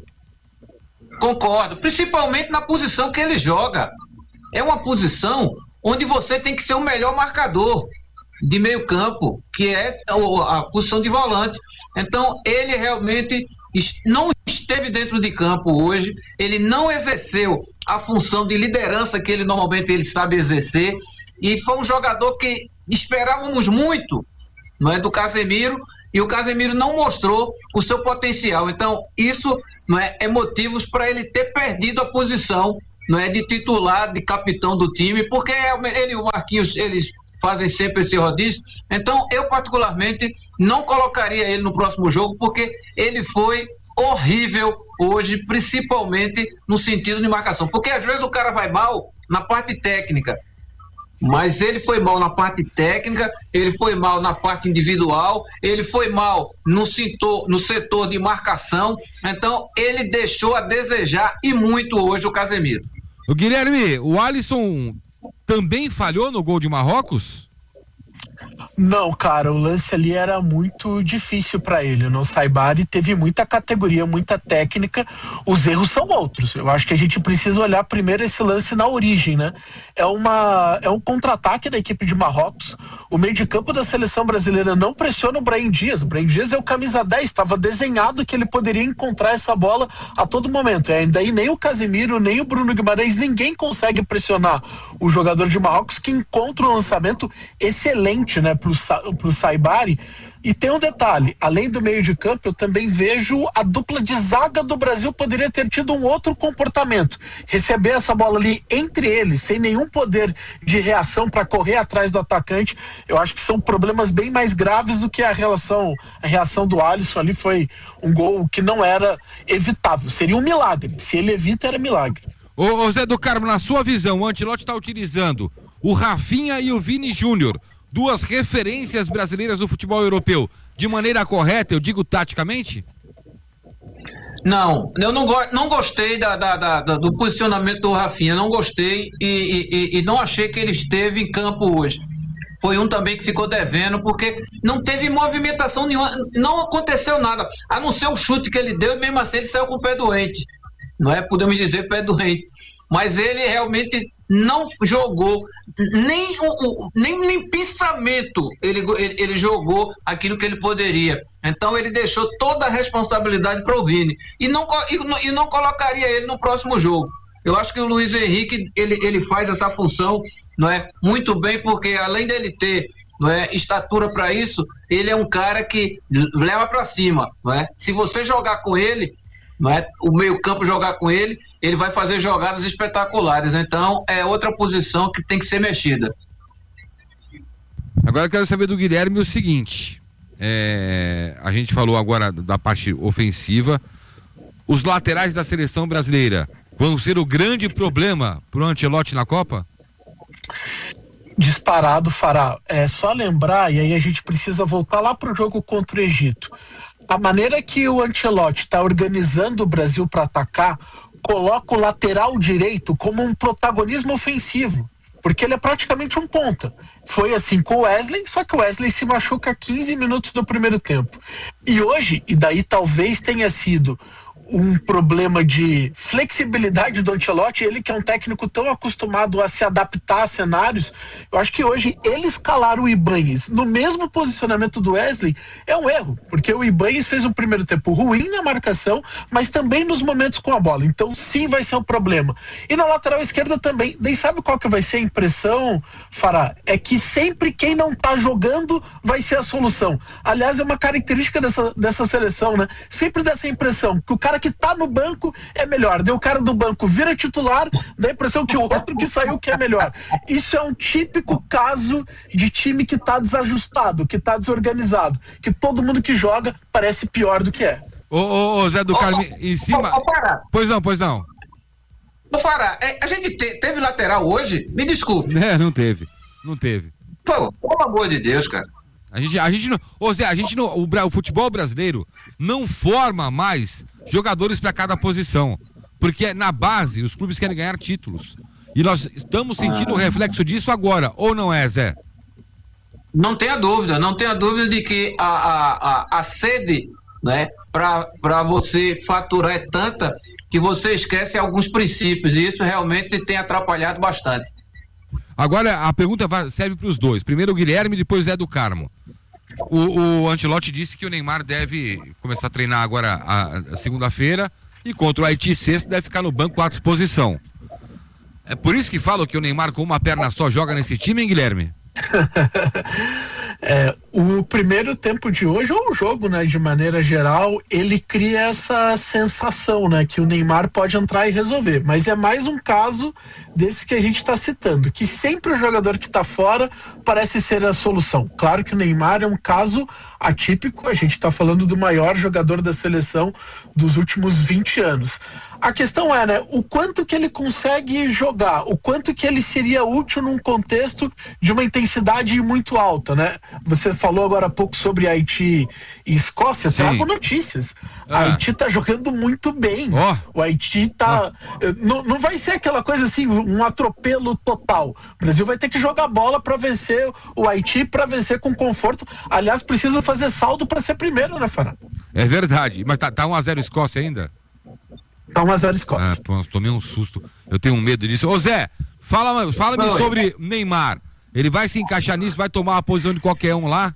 Concordo, principalmente na posição que ele joga. É uma posição onde você tem que ser o melhor marcador de meio campo, que é a posição de volante. Então ele realmente não esteve dentro de campo hoje, ele não exerceu a função de liderança que ele normalmente ele sabe exercer, e foi um jogador que esperávamos muito, não é, do Casemiro, e o Casemiro não mostrou o seu potencial. Então isso, não é, é motivos para ele ter perdido a posição, não é, de titular, de capitão do time, porque ele e o Marquinhos, eles fazem sempre esse rodízio. Então eu particularmente não colocaria ele no próximo jogo, porque ele foi horrível hoje, principalmente no sentido de marcação, porque às vezes o cara vai mal na parte técnica, mas ele foi mal na parte técnica, ele foi mal na parte individual, ele foi mal no setor, no setor de marcação. Então ele deixou a desejar, e muito, hoje, o Casemiro. O Guilherme, o Alisson também falhou no gol de Marrocos? Não, cara, o lance ali era muito difícil para ele. O Não Saibari teve muita categoria, muita técnica. Os erros são outros. Eu acho que a gente precisa olhar primeiro esse lance na origem, né? É, uma, é um contra-ataque da equipe de Marrocos. O meio de campo da seleção brasileira não pressiona o Brahim Dias. O Brahim Dias é o camisa dez, estava desenhado que ele poderia encontrar essa bola a todo momento. E ainda aí nem o Casemiro, nem o Bruno Guimarães, ninguém consegue pressionar o jogador de Marrocos, que encontra um lançamento excelente, né, pro, pro Saibari. E tem um detalhe, além do meio de campo, eu também vejo a dupla de zaga do Brasil poderia ter tido um outro comportamento, receber essa bola ali entre eles, sem nenhum poder de reação para correr atrás do atacante. Eu acho que são problemas bem mais graves do que a relação, a reação do Alisson ali. Foi um gol que não era evitável, seria um milagre, se ele evita era milagre. Ô, ô Zé do Carmo, na sua visão, o Ancelotti está utilizando o Rafinha e o Vini Júnior, duas referências brasileiras do futebol europeu, de maneira correta, eu digo taticamente? Não, eu não, go não gostei da, da, da, do posicionamento do Rafinha, não gostei e, e, e não achei que ele esteve em campo hoje. foi um também que ficou devendo, porque não teve movimentação nenhuma, não aconteceu nada, a não ser o chute que ele deu, e mesmo assim ele saiu com o pé doente, não é? Podemos dizer pé doente, mas ele realmente não jogou, nem o, nem, nem pensamento ele, ele, ele jogou aquilo que ele poderia. Então ele deixou toda a responsabilidade para o Vini e não, e, e não colocaria ele no próximo jogo. Eu acho que o Luiz Henrique ele, ele faz essa função, não é, muito bem, porque além dele ter, não é, estatura para isso, ele é um cara que leva para cima, não é? Se você jogar com ele, não é, o meio-campo jogar com ele, ele vai fazer jogadas espetaculares. Então é outra posição que tem que ser mexida. Agora eu quero saber do Guilherme o seguinte, é, a gente falou agora da parte ofensiva, os laterais da seleção brasileira vão ser o grande problema pro Ancelotti na Copa? Disparado, Fará. É só lembrar, e aí a gente precisa voltar lá pro jogo contra o Egito. A maneira que o Ancelotti está organizando o Brasil para atacar coloca o lateral direito como um protagonismo ofensivo, porque ele é praticamente um ponta. Foi assim com o Wesley, só que o Wesley se machuca quinze minutos do primeiro tempo. E hoje, e daí talvez tenha sido um problema de flexibilidade do Ancelotti, ele que é um técnico tão acostumado a se adaptar a cenários, eu acho que hoje ele escalar o Ibañez no mesmo posicionamento do Wesley é um erro, porque o Ibañez fez um primeiro tempo ruim na marcação, mas também nos momentos com a bola, então sim vai ser um problema. E na lateral esquerda também, daí sabe qual que vai ser a impressão, Fará? É que sempre quem não tá jogando vai ser a solução. Aliás, é uma característica dessa, dessa seleção, né? Sempre dessa impressão, que o cara que tá no banco é melhor, daí o cara do banco vira titular, dá a impressão que o outro que saiu que é melhor. Isso é um típico caso de time que tá desajustado, que tá desorganizado, que todo mundo que joga parece pior do que é. Ô, ô, ô Zé do Carmo, em cima... Ô, ô, Fará. Pois não, pois não. Ô, Fará, é, a gente te, teve lateral hoje? Me desculpe. É, não teve, não teve. Pô, pelo amor de Deus, cara. A gente, a gente não, ô Zé, a gente não, o, o futebol brasileiro não forma mais jogadores para cada posição, porque na base os clubes querem ganhar títulos e nós estamos sentindo ah. o reflexo disso agora, ou não é, Zé? Não tenha dúvida, não tenha dúvida de que a, a, a, a sede, né, para você faturar é tanta que você esquece alguns princípios e isso realmente tem atrapalhado bastante. Agora a pergunta serve para os dois, primeiro o Guilherme, depois o Zé do Carmo. O, o Ancelotti disse que o Neymar deve começar a treinar agora a, a segunda-feira e contra o Haiti sexta deve ficar no banco à disposição. É por isso que falam que o Neymar com uma perna só joga nesse time, hein, Guilherme? É, o primeiro tempo de hoje, ou o jogo, né, de maneira geral, ele cria essa sensação, né, que o Neymar pode entrar e resolver, mas é mais um caso desse que a gente está citando, que sempre o jogador que está fora parece ser a solução. Claro que o Neymar é um caso atípico, a gente está falando do maior jogador da seleção dos últimos vinte anos. A questão é, né, o quanto que ele consegue jogar, o quanto que ele seria útil num contexto de uma intensidade muito alta, né? Você falou agora há pouco sobre Haiti e Escócia, Sim. trago notícias. Ah. Haiti tá jogando muito bem. Oh. O Haiti tá... Oh. Não, não vai ser aquela coisa assim, um atropelo total. O Brasil vai ter que jogar bola para vencer o Haiti, para vencer com conforto. Aliás, precisa fazer saldo para ser primeiro, né, Fará? É verdade, mas tá, tá um a zero Escócia ainda? Tá um a zero Escócia. Ah, pô, tomei um susto. Eu tenho um medo disso. Ô Zé, fala, fala-me Oi. sobre Neymar. Ele vai se encaixar nisso, vai tomar a posição de qualquer um lá?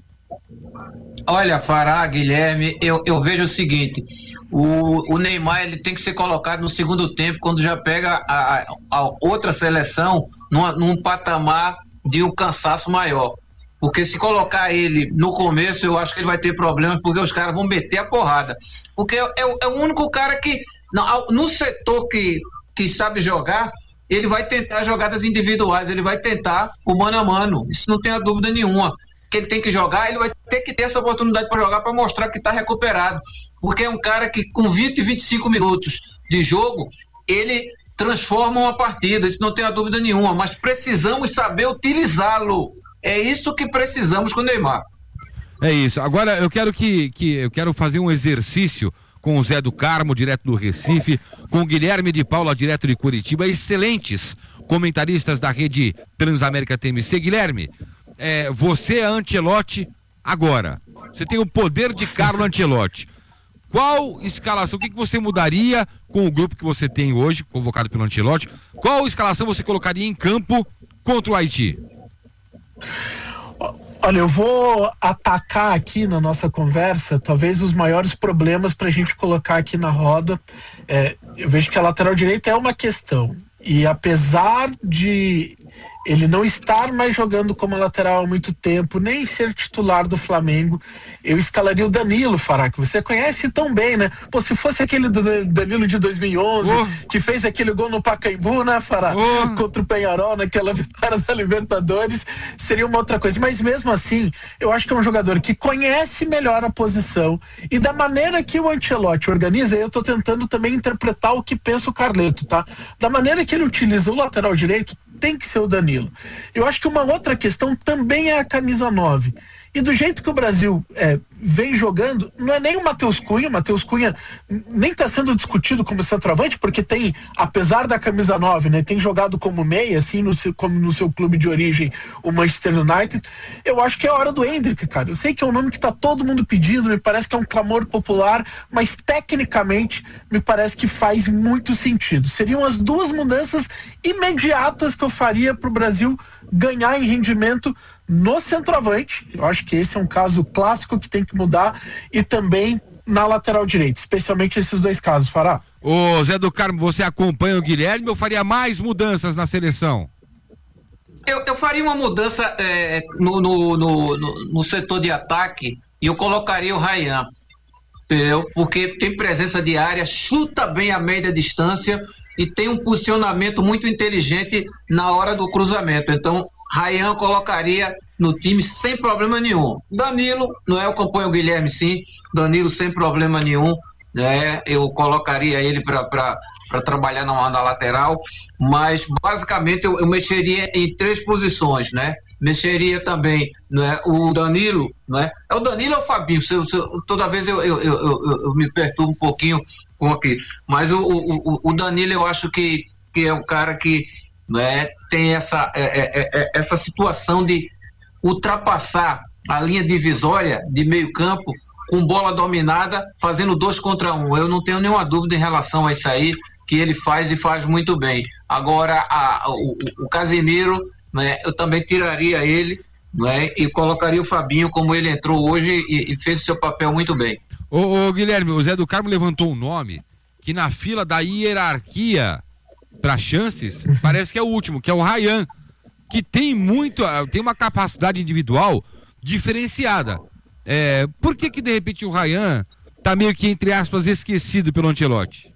Olha, Fará, Guilherme, eu, eu vejo o seguinte, o, o Neymar ele tem que ser colocado no segundo tempo, quando já pega a, a, a outra seleção numa, num patamar de um cansaço maior. Porque se colocar ele no começo, eu acho que ele vai ter problemas, porque os caras vão meter a porrada. Porque é, é, é o único cara que, no, no setor que, que sabe jogar, ele vai tentar jogadas individuais, ele vai tentar o mano a mano, isso não tem a dúvida nenhuma. Que ele tem que jogar, ele vai ter que ter essa oportunidade para jogar, para mostrar que está recuperado. Porque é um cara que com vinte, vinte e cinco minutos de jogo, ele transforma uma partida, isso não tem a dúvida nenhuma, mas precisamos saber utilizá-lo. É isso que precisamos com o Neymar. É isso. Agora eu quero que, que eu quero fazer um exercício com o Zé do Carmo, direto do Recife, com o Guilherme de Paula, direto de Curitiba, excelentes comentaristas da rede Transamérica T M C. Guilherme, é, você é Ancelotti agora. Você tem o poder de Carlo Ancelotti. Qual escalação, o que, que você mudaria com o grupo que você tem hoje, convocado pelo Ancelotti? Qual escalação você colocaria em campo contra o Haiti? Olha, eu vou atacar aqui na nossa conversa talvez os maiores problemas para a gente colocar aqui na roda. É, eu vejo que a lateral direita é uma questão. E apesar de ele não estar mais jogando como lateral há muito tempo, nem ser titular do Flamengo, eu escalaria o Danilo, Fará, que você conhece tão bem, né? Pô, se fosse aquele do Danilo de dois mil e onze, oh. que fez aquele gol no Pacaembu, né, Fará? Oh. Contra o Peñarol, naquela vitória da Libertadores, seria uma outra coisa. Mas mesmo assim, eu acho que é um jogador que conhece melhor a posição e da maneira que o Ancelotti organiza, eu tô tentando também interpretar o que pensa o Carleto, tá? Da maneira que ele utiliza o lateral direito, tem que ser o Danilo. Eu acho que uma outra questão também é a camisa nove. E do jeito que o Brasil é, vem jogando, não é nem o Matheus Cunha. O Matheus Cunha nem está sendo discutido como centroavante, porque tem, apesar da camisa nove, né, tem jogado como meia, assim, no seu, como no seu clube de origem, o Manchester United. Eu acho que é a hora do Endrick, cara. Eu sei que é um nome que está todo mundo pedindo, me parece que é um clamor popular, mas tecnicamente me parece que faz muito sentido. Seriam as duas mudanças imediatas que eu faria para o Brasil ganhar em rendimento no centroavante. Eu acho que esse é um caso clássico que tem que mudar, e também na lateral direita, especialmente esses dois casos, Fará. Ô Zé do Carmo, você acompanha o Guilherme ou faria mais mudanças na seleção? Eu, eu faria uma mudança é, no, no, no, no, no setor de ataque, e eu colocaria o Ryan, entendeu? Porque tem presença de área, chuta bem a média distância e tem um posicionamento muito inteligente na hora do cruzamento. Então, Ryan colocaria no time sem problema nenhum. Danilo, não é? Eu acompanho o Guilherme, sim. Danilo sem problema nenhum, né? Eu colocaria ele para trabalhar na, na lateral, mas basicamente eu, eu mexeria em três posições, né? Mexeria também, né, o Danilo, né? É o Danilo ou o Fabinho? Se eu, se eu, toda vez eu, eu, eu, eu, eu me perturbo um pouquinho com aqui. Mas o, o, o Danilo, eu acho que, que é um cara que, né, tem essa, é, é, é, essa situação de ultrapassar a linha divisória de meio campo com bola dominada, fazendo dois contra um. Eu não tenho nenhuma dúvida em relação a isso aí, que ele faz e faz muito bem. Agora, a, o, o Casemiro, né, eu também tiraria ele, né, e colocaria o Fabinho como ele entrou hoje e, e fez o seu papel muito bem. Ô, ô Guilherme, o Zé do Carmo levantou um nome que na fila da hierarquia para chances, parece que é o último, que é o Ryan, que tem muito, tem uma capacidade individual diferenciada. É, por que que de repente o Ryan tá meio que, entre aspas, esquecido pelo Ancelotti?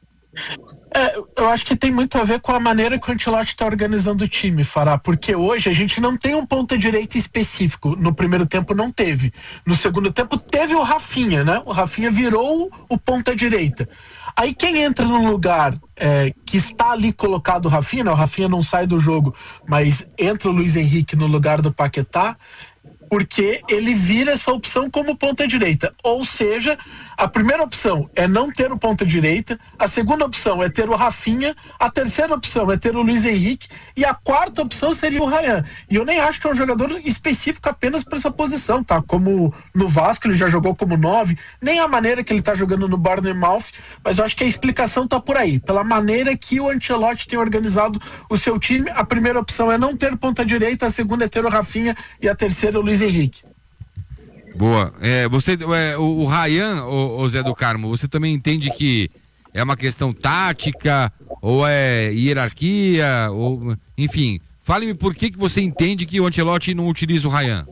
É, eu acho que tem muito a ver com a maneira que o Ancelotti está organizando o time, Fará, porque hoje a gente não tem um ponta-direita específico. No primeiro tempo não teve. No segundo tempo teve o Rafinha, né? O Rafinha virou o ponta-direita. Aí quem entra no lugar é, que está ali colocado o Rafinha, né? O Rafinha não sai do jogo, mas entra o Luiz Henrique no lugar do Paquetá, porque ele vira essa opção como ponta-direita. Ou seja, a primeira opção é não ter o ponta-direita, a segunda opção é ter o Rafinha, a terceira opção é ter o Luiz Henrique e a quarta opção seria o Ryan. E eu nem acho que é um jogador específico apenas para essa posição, tá? Como no Vasco ele já jogou como nove, nem a maneira que ele tá jogando no Bournemouth, mas eu acho que a explicação tá por aí. Pela maneira que o Ancelotti tem organizado o seu time, a primeira opção é não ter ponta-direita, a segunda é ter o Rafinha e a terceira o Luiz Henrique. Boa. É, você, é, o, o Ryan, o, o Zé do Carmo, você também entende que é uma questão tática ou é hierarquia, ou, enfim, fale-me por que que você entende que o Ancelotti não utiliza o Ryan.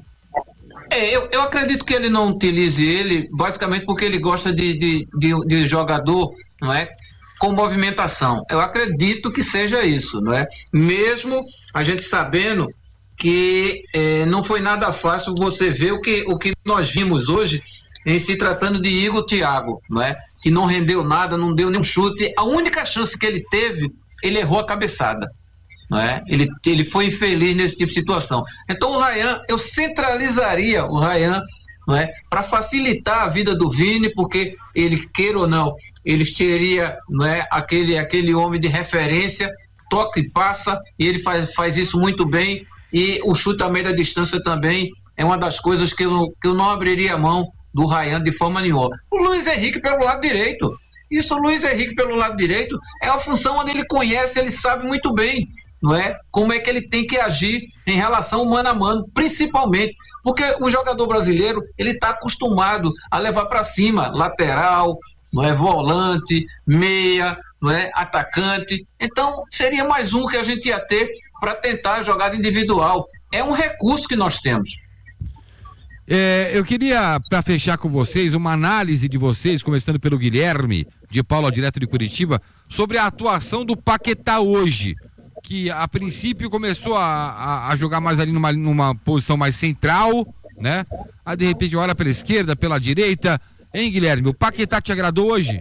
É, eu, eu acredito que ele não utilize ele basicamente porque ele gosta de, de, de, de jogador, não é, com movimentação. Eu acredito que seja isso, não é? Mesmo a gente sabendo que eh, não foi nada fácil você ver o que, o que nós vimos hoje em se tratando de Igor Thiago, não é? Que não rendeu nada, não deu nenhum chute. A única chance que ele teve, ele errou a cabeçada, não é? Ele, ele foi infeliz nesse tipo de situação. Então o Ryan, eu centralizaria o Ryan, não é? Para facilitar a vida do Vini, porque ele, queira ou não, ele seria, não é, aquele, aquele homem de referência, toca e passa, e ele faz, faz isso muito bem. E o chute à média distância também é uma das coisas que eu, que eu não abriria mão do Ryan de forma nenhuma. O Luiz Henrique pelo lado direito. Isso, o Luiz Henrique pelo lado direito é a função onde ele conhece, ele sabe muito bem, não é? Como é que ele tem que agir em relação mano a mano, principalmente, porque o jogador brasileiro, ele está acostumado a levar para cima, lateral, não é, volante, meia, não é, atacante. Então, seria mais um que a gente ia ter para tentar a jogada individual. É um recurso que nós temos. É, eu queria, para fechar com vocês, uma análise de vocês, começando pelo Guilherme de Paula, direto de Curitiba, sobre a atuação do Paquetá hoje, que a princípio começou a, a, a jogar mais ali numa, numa posição mais central, né? Aí de repente olha pela esquerda, pela direita. Hein, Guilherme, o Paquetá te agradou hoje?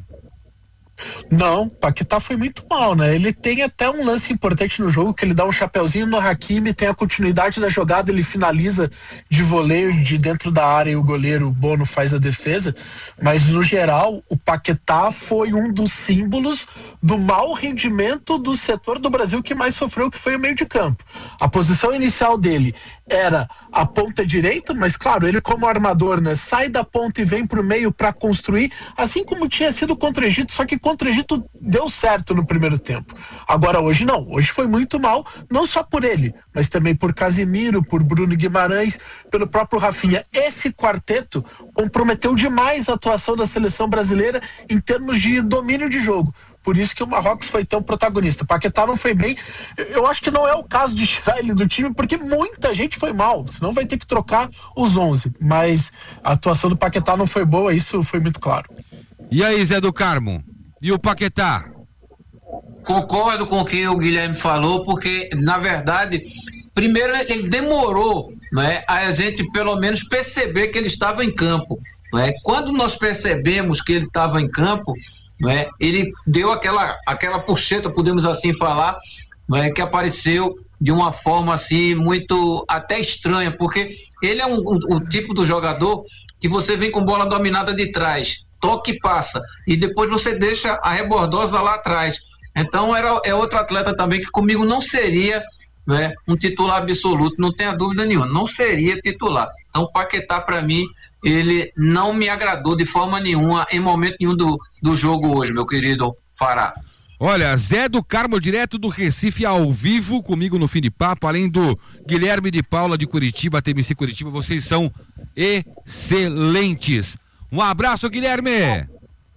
Não, Paquetá foi muito mal, né? Ele tem até um lance importante no jogo, que ele dá um chapeuzinho no Hakimi, tem a continuidade da jogada, ele finaliza de voleio de dentro da área e o goleiro Bono faz a defesa, mas no geral o Paquetá foi um dos símbolos do mau rendimento do setor do Brasil que mais sofreu, que foi o meio de campo. A posição inicial dele era a ponta direita, mas claro, ele como armador, né, sai da ponta e vem pro meio para construir, assim como tinha sido contra o Egito, só que contra o Egito deu certo no primeiro tempo. Agora hoje não, hoje foi muito mal, não só por ele, mas também por Casimiro, por Bruno Guimarães, pelo próprio Rafinha. Esse quarteto comprometeu demais a atuação da seleção brasileira em termos de domínio de jogo. Por isso que o Marrocos foi tão protagonista. Paquetá não foi bem. Eu acho que não é o caso de tirar ele do time, porque muita gente foi mal. Senão vai ter que trocar os onze. Mas a atuação do Paquetá não foi boa, isso foi muito claro. E aí, Zé do Carmo? E o Paquetá? Concordo com o que o Guilherme falou, porque, na verdade, primeiro ele demorou, né, a gente pelo menos perceber que ele estava em campo. Né? Quando nós percebemos que ele estava em campo, né, ele deu aquela, aquela puxeta, podemos assim falar, né, que apareceu de uma forma assim muito até estranha, porque ele é um, um, um tipo do jogador que você vem com bola dominada de trás, toque e passa, e depois você deixa a rebordosa lá atrás. Então era, é outro atleta também que comigo não seria, né, um titular absoluto, não tenha dúvida nenhuma, não seria titular. Então o Paquetá, para mim, ele não me agradou de forma nenhuma em momento nenhum do, do jogo hoje, meu querido Fará. Olha, Zé do Carmo, direto do Recife, ao vivo, comigo no Fim de Papo, além do Guilherme de Paula de Curitiba, T M C Curitiba, vocês são excelentes. Um abraço, Guilherme!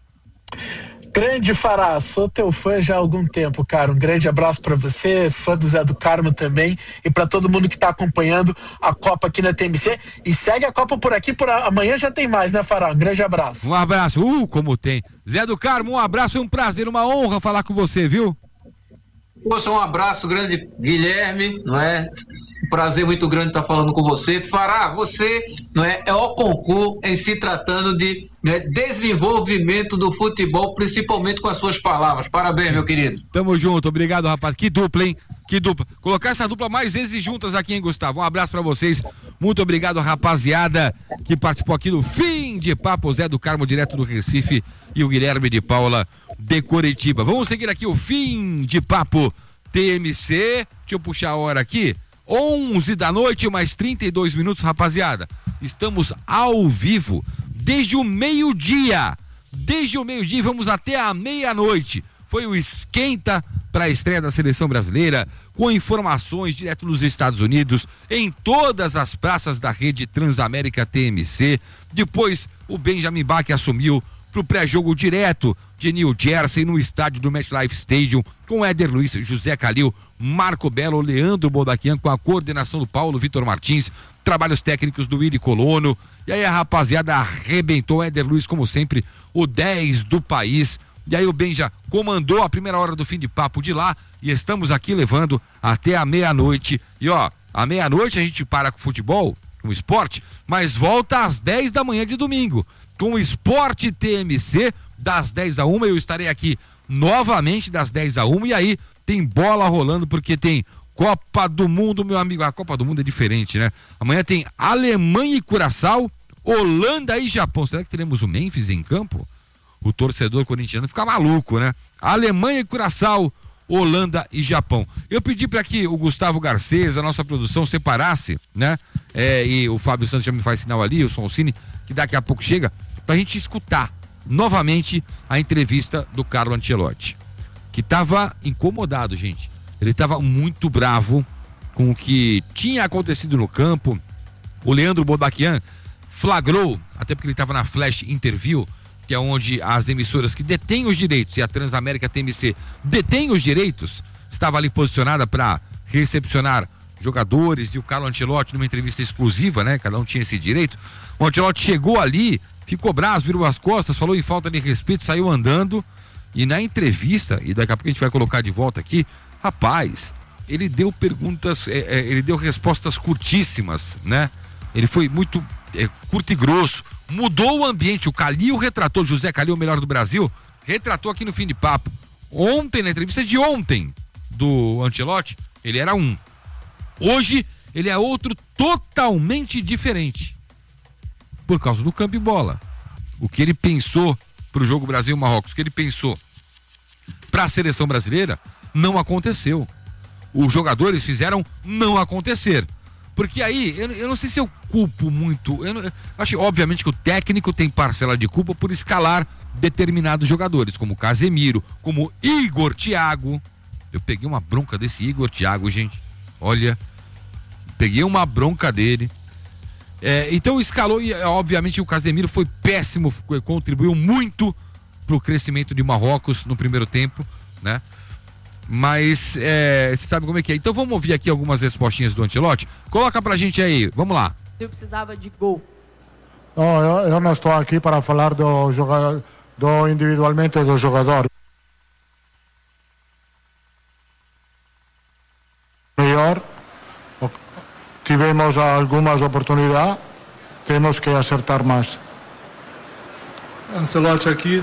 Grande Fará, sou teu fã já há algum tempo, cara. Um grande abraço pra você, fã do Zé do Carmo também, e pra todo mundo que tá acompanhando a Copa aqui na T M C. E segue a Copa por aqui, por a... amanhã já tem mais, né, Fará? Um grande abraço. Um abraço, uh, como tem. Zé do Carmo, um abraço, é um prazer, uma honra falar com você, viu? Poxa, um abraço grande, Guilherme, não é? Um prazer muito grande estar falando com você. Fará, você, não é, é o concurso em se tratando de, né, desenvolvimento do futebol, principalmente com as suas palavras. Parabéns, meu querido. Tamo junto, obrigado, rapaz. Que dupla, hein? Que dupla. Colocar essa dupla mais vezes juntas aqui, hein, Gustavo? Um abraço pra vocês. Muito obrigado, rapaziada, que participou aqui do Fim de Papo. Zé do Carmo, direto do Recife, e o Guilherme de Paula de Curitiba. Vamos seguir aqui o Fim de Papo T M C. Deixa eu puxar a hora aqui. onze da noite, mais trinta e dois minutos, rapaziada. Estamos ao vivo desde o meio-dia. Desde o meio-dia, vamos até a meia-noite. Foi o esquenta para a estreia da seleção brasileira, com informações direto dos Estados Unidos, em todas as praças da rede Transamérica T M C. Depois, o Benjamin Bach assumiu para o pré-jogo direto de New Jersey, no estádio do MetLife Stadium, com Éder Luiz, José Calil, Marco Belo, Leandro Boldaquian, com a coordenação do Paulo Vitor Martins, trabalhos técnicos do Willy Colono. E aí a rapaziada arrebentou. Éder Luiz, como sempre, o dez do país. E aí o Benja comandou a primeira hora do Fim de Papo de lá, e estamos aqui levando até a meia-noite. E ó, à meia-noite a gente para com o futebol, com o esporte, mas volta às dez da manhã de domingo, com o Esporte T M C, das dez a uma. Eu estarei aqui novamente das dez a uma, e aí tem bola rolando, porque tem Copa do Mundo, meu amigo. A Copa do Mundo é diferente, né? Amanhã tem Alemanha e Curaçao, Holanda e Japão. Será que teremos o Memphis em campo? O torcedor corintiano fica maluco, né? Alemanha e Curaçao, Holanda e Japão. Eu pedi para que o Gustavo Garcês, a nossa produção, separasse, né? É, e o Fábio Santos já me faz sinal ali, o Soncini, que daqui a pouco chega, pra gente escutar novamente a entrevista do Carlo Ancelotti, que tava incomodado, gente. Ele tava muito bravo com o que tinha acontecido no campo. O Leandro Bodaquian flagrou, até porque ele estava na Flash Interview, que é onde as emissoras que detêm os direitos, e a Transamérica T M C detém os direitos, estava ali posicionada para recepcionar jogadores, e o Carlo Ancelotti, numa entrevista exclusiva, né? Cada um tinha esse direito. O Ancelotti chegou ali, ficou bravo, virou as costas, falou em falta de respeito, saiu andando, e na entrevista, e daqui a pouco a gente vai colocar de volta aqui, rapaz, ele deu perguntas, é, é, ele deu respostas curtíssimas, né? Ele foi muito é, curto e grosso, mudou o ambiente. O Calil retratou, José Calil, o melhor do Brasil, retratou aqui no Fim de Papo. Ontem, na entrevista de ontem do Ancelotti, ele era um. Hoje, ele é outro totalmente diferente. Por causa do campo e bola. O que ele pensou pro jogo Brasil-Marrocos, o que ele pensou para a seleção brasileira, não aconteceu. Os jogadores fizeram não acontecer. Porque aí, eu, eu não sei se eu culpo muito, eu, não, eu acho obviamente que o técnico tem parcela de culpa por escalar determinados jogadores, como Casemiro, como Igor Thiago. Eu peguei uma bronca desse Igor Thiago, gente. Olha, peguei uma bronca dele. É, então escalou, e obviamente o Casemiro foi péssimo, contribuiu muito pro crescimento de Marrocos no primeiro tempo, né? Mas é, você sabe como é que é. Então vamos ouvir aqui algumas respostinhas do Ancelotti. Coloca pra gente aí, vamos lá. Eu precisava de gol. Não, eu, eu não estou aqui para falar do jogador, do individualmente do jogador. Melhor, tivemos algumas oportunidades, temos que acertar mais. Ancelotti aqui.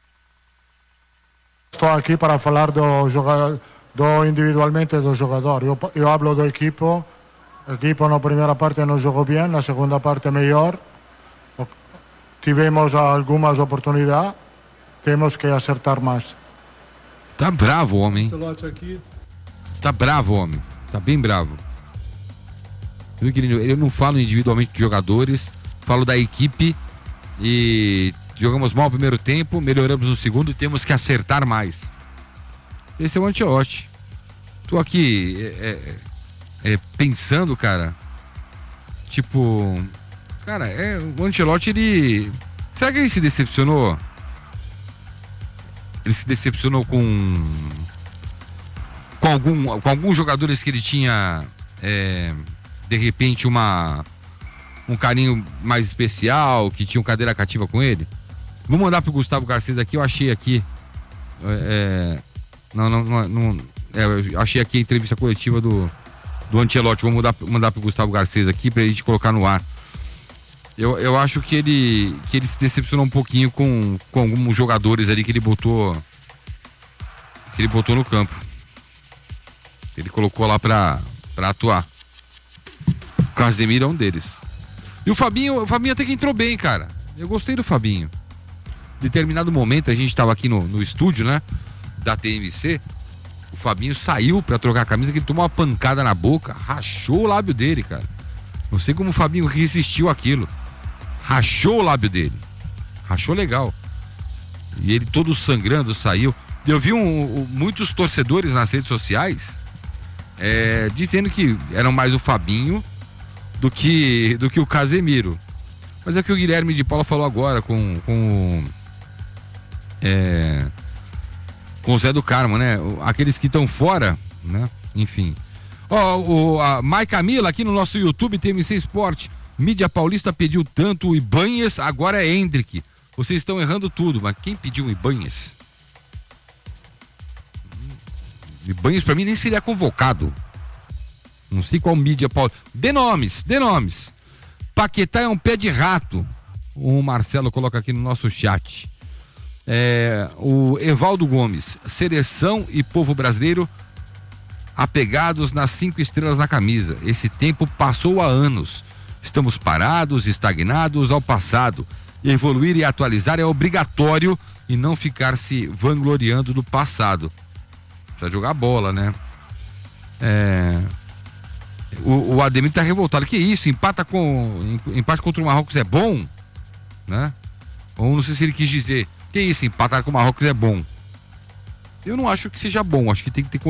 Estou aqui para falar do jogador, do individualmente do jogador. Eu, eu hablo do equipo. O equipo na primeira parte não jogou bem, na segunda parte melhor. Tivemos algumas oportunidades, temos que acertar mais. Tá bravo o homem. Ancelotti aqui. Tá bravo o homem. Tá bem bravo. Eu não falo individualmente de jogadores, falo da equipe e jogamos mal o primeiro tempo, melhoramos no segundo e temos que acertar mais. Esse é o Ancelotti. Tô aqui é, é, é, pensando, cara, tipo, cara, é, o Ancelotti, ele, será que ele se decepcionou? Ele se decepcionou com com, algum, com alguns jogadores que ele tinha é, de repente uma um carinho mais especial, que tinha um cadeira cativa com ele? Vou mandar pro Gustavo Garcês aqui, eu achei aqui é, não, não, não, não é, eu achei aqui a entrevista coletiva do do Ancelotti. Vou mandar, mandar pro Gustavo Garcês aqui pra gente colocar no ar. Eu, eu acho que ele que ele se decepcionou um pouquinho com, com alguns jogadores ali que ele botou que ele botou no campo. Ele colocou lá pra, pra atuar. O Casemiro é um deles. E o Fabinho, o Fabinho até que entrou bem, cara. Eu gostei do Fabinho. Em determinado momento, a gente tava aqui no, no estúdio, né? Da T M C. O Fabinho saiu pra trocar a camisa, que ele tomou uma pancada na boca, rachou o lábio dele, cara. Não sei como o Fabinho resistiu àquilo. Rachou o lábio dele. Rachou legal. E ele todo sangrando saiu. Eu vi um, um, muitos torcedores nas redes sociais é, dizendo que eram mais o Fabinho do que, do que o Casemiro. Mas é o que o Guilherme de Paula falou agora com, com, é, com o Zé do Carmo, né? Aqueles que estão fora, né? Enfim. Ó, oh, a Mai Camila aqui no nosso YouTube, T M C Esporte. Mídia Paulista pediu tanto o Ibanhes, agora é Hendrick. Vocês estão errando tudo, mas quem pediu o Ibanhes? Ibanhes pra mim nem seria convocado. Não sei qual mídia paulista. Dê nomes, dê nomes. Paquetá é um pé de rato. O Marcelo coloca aqui no nosso chat. É, o Evaldo Gomes, seleção e povo brasileiro apegados nas cinco estrelas na camisa. Esse tempo passou há anos. Estamos parados, estagnados ao passado. Evoluir e atualizar é obrigatório e não ficar se vangloriando do passado. Precisa jogar bola, né? É... O, o Ademir tá revoltado. Que isso? Empata com... Empate contra o Marrocos é bom? Né? Ou não sei se ele quis dizer. Que isso? Empatar com o Marrocos é bom. Eu não acho que seja bom. Acho que tem que ter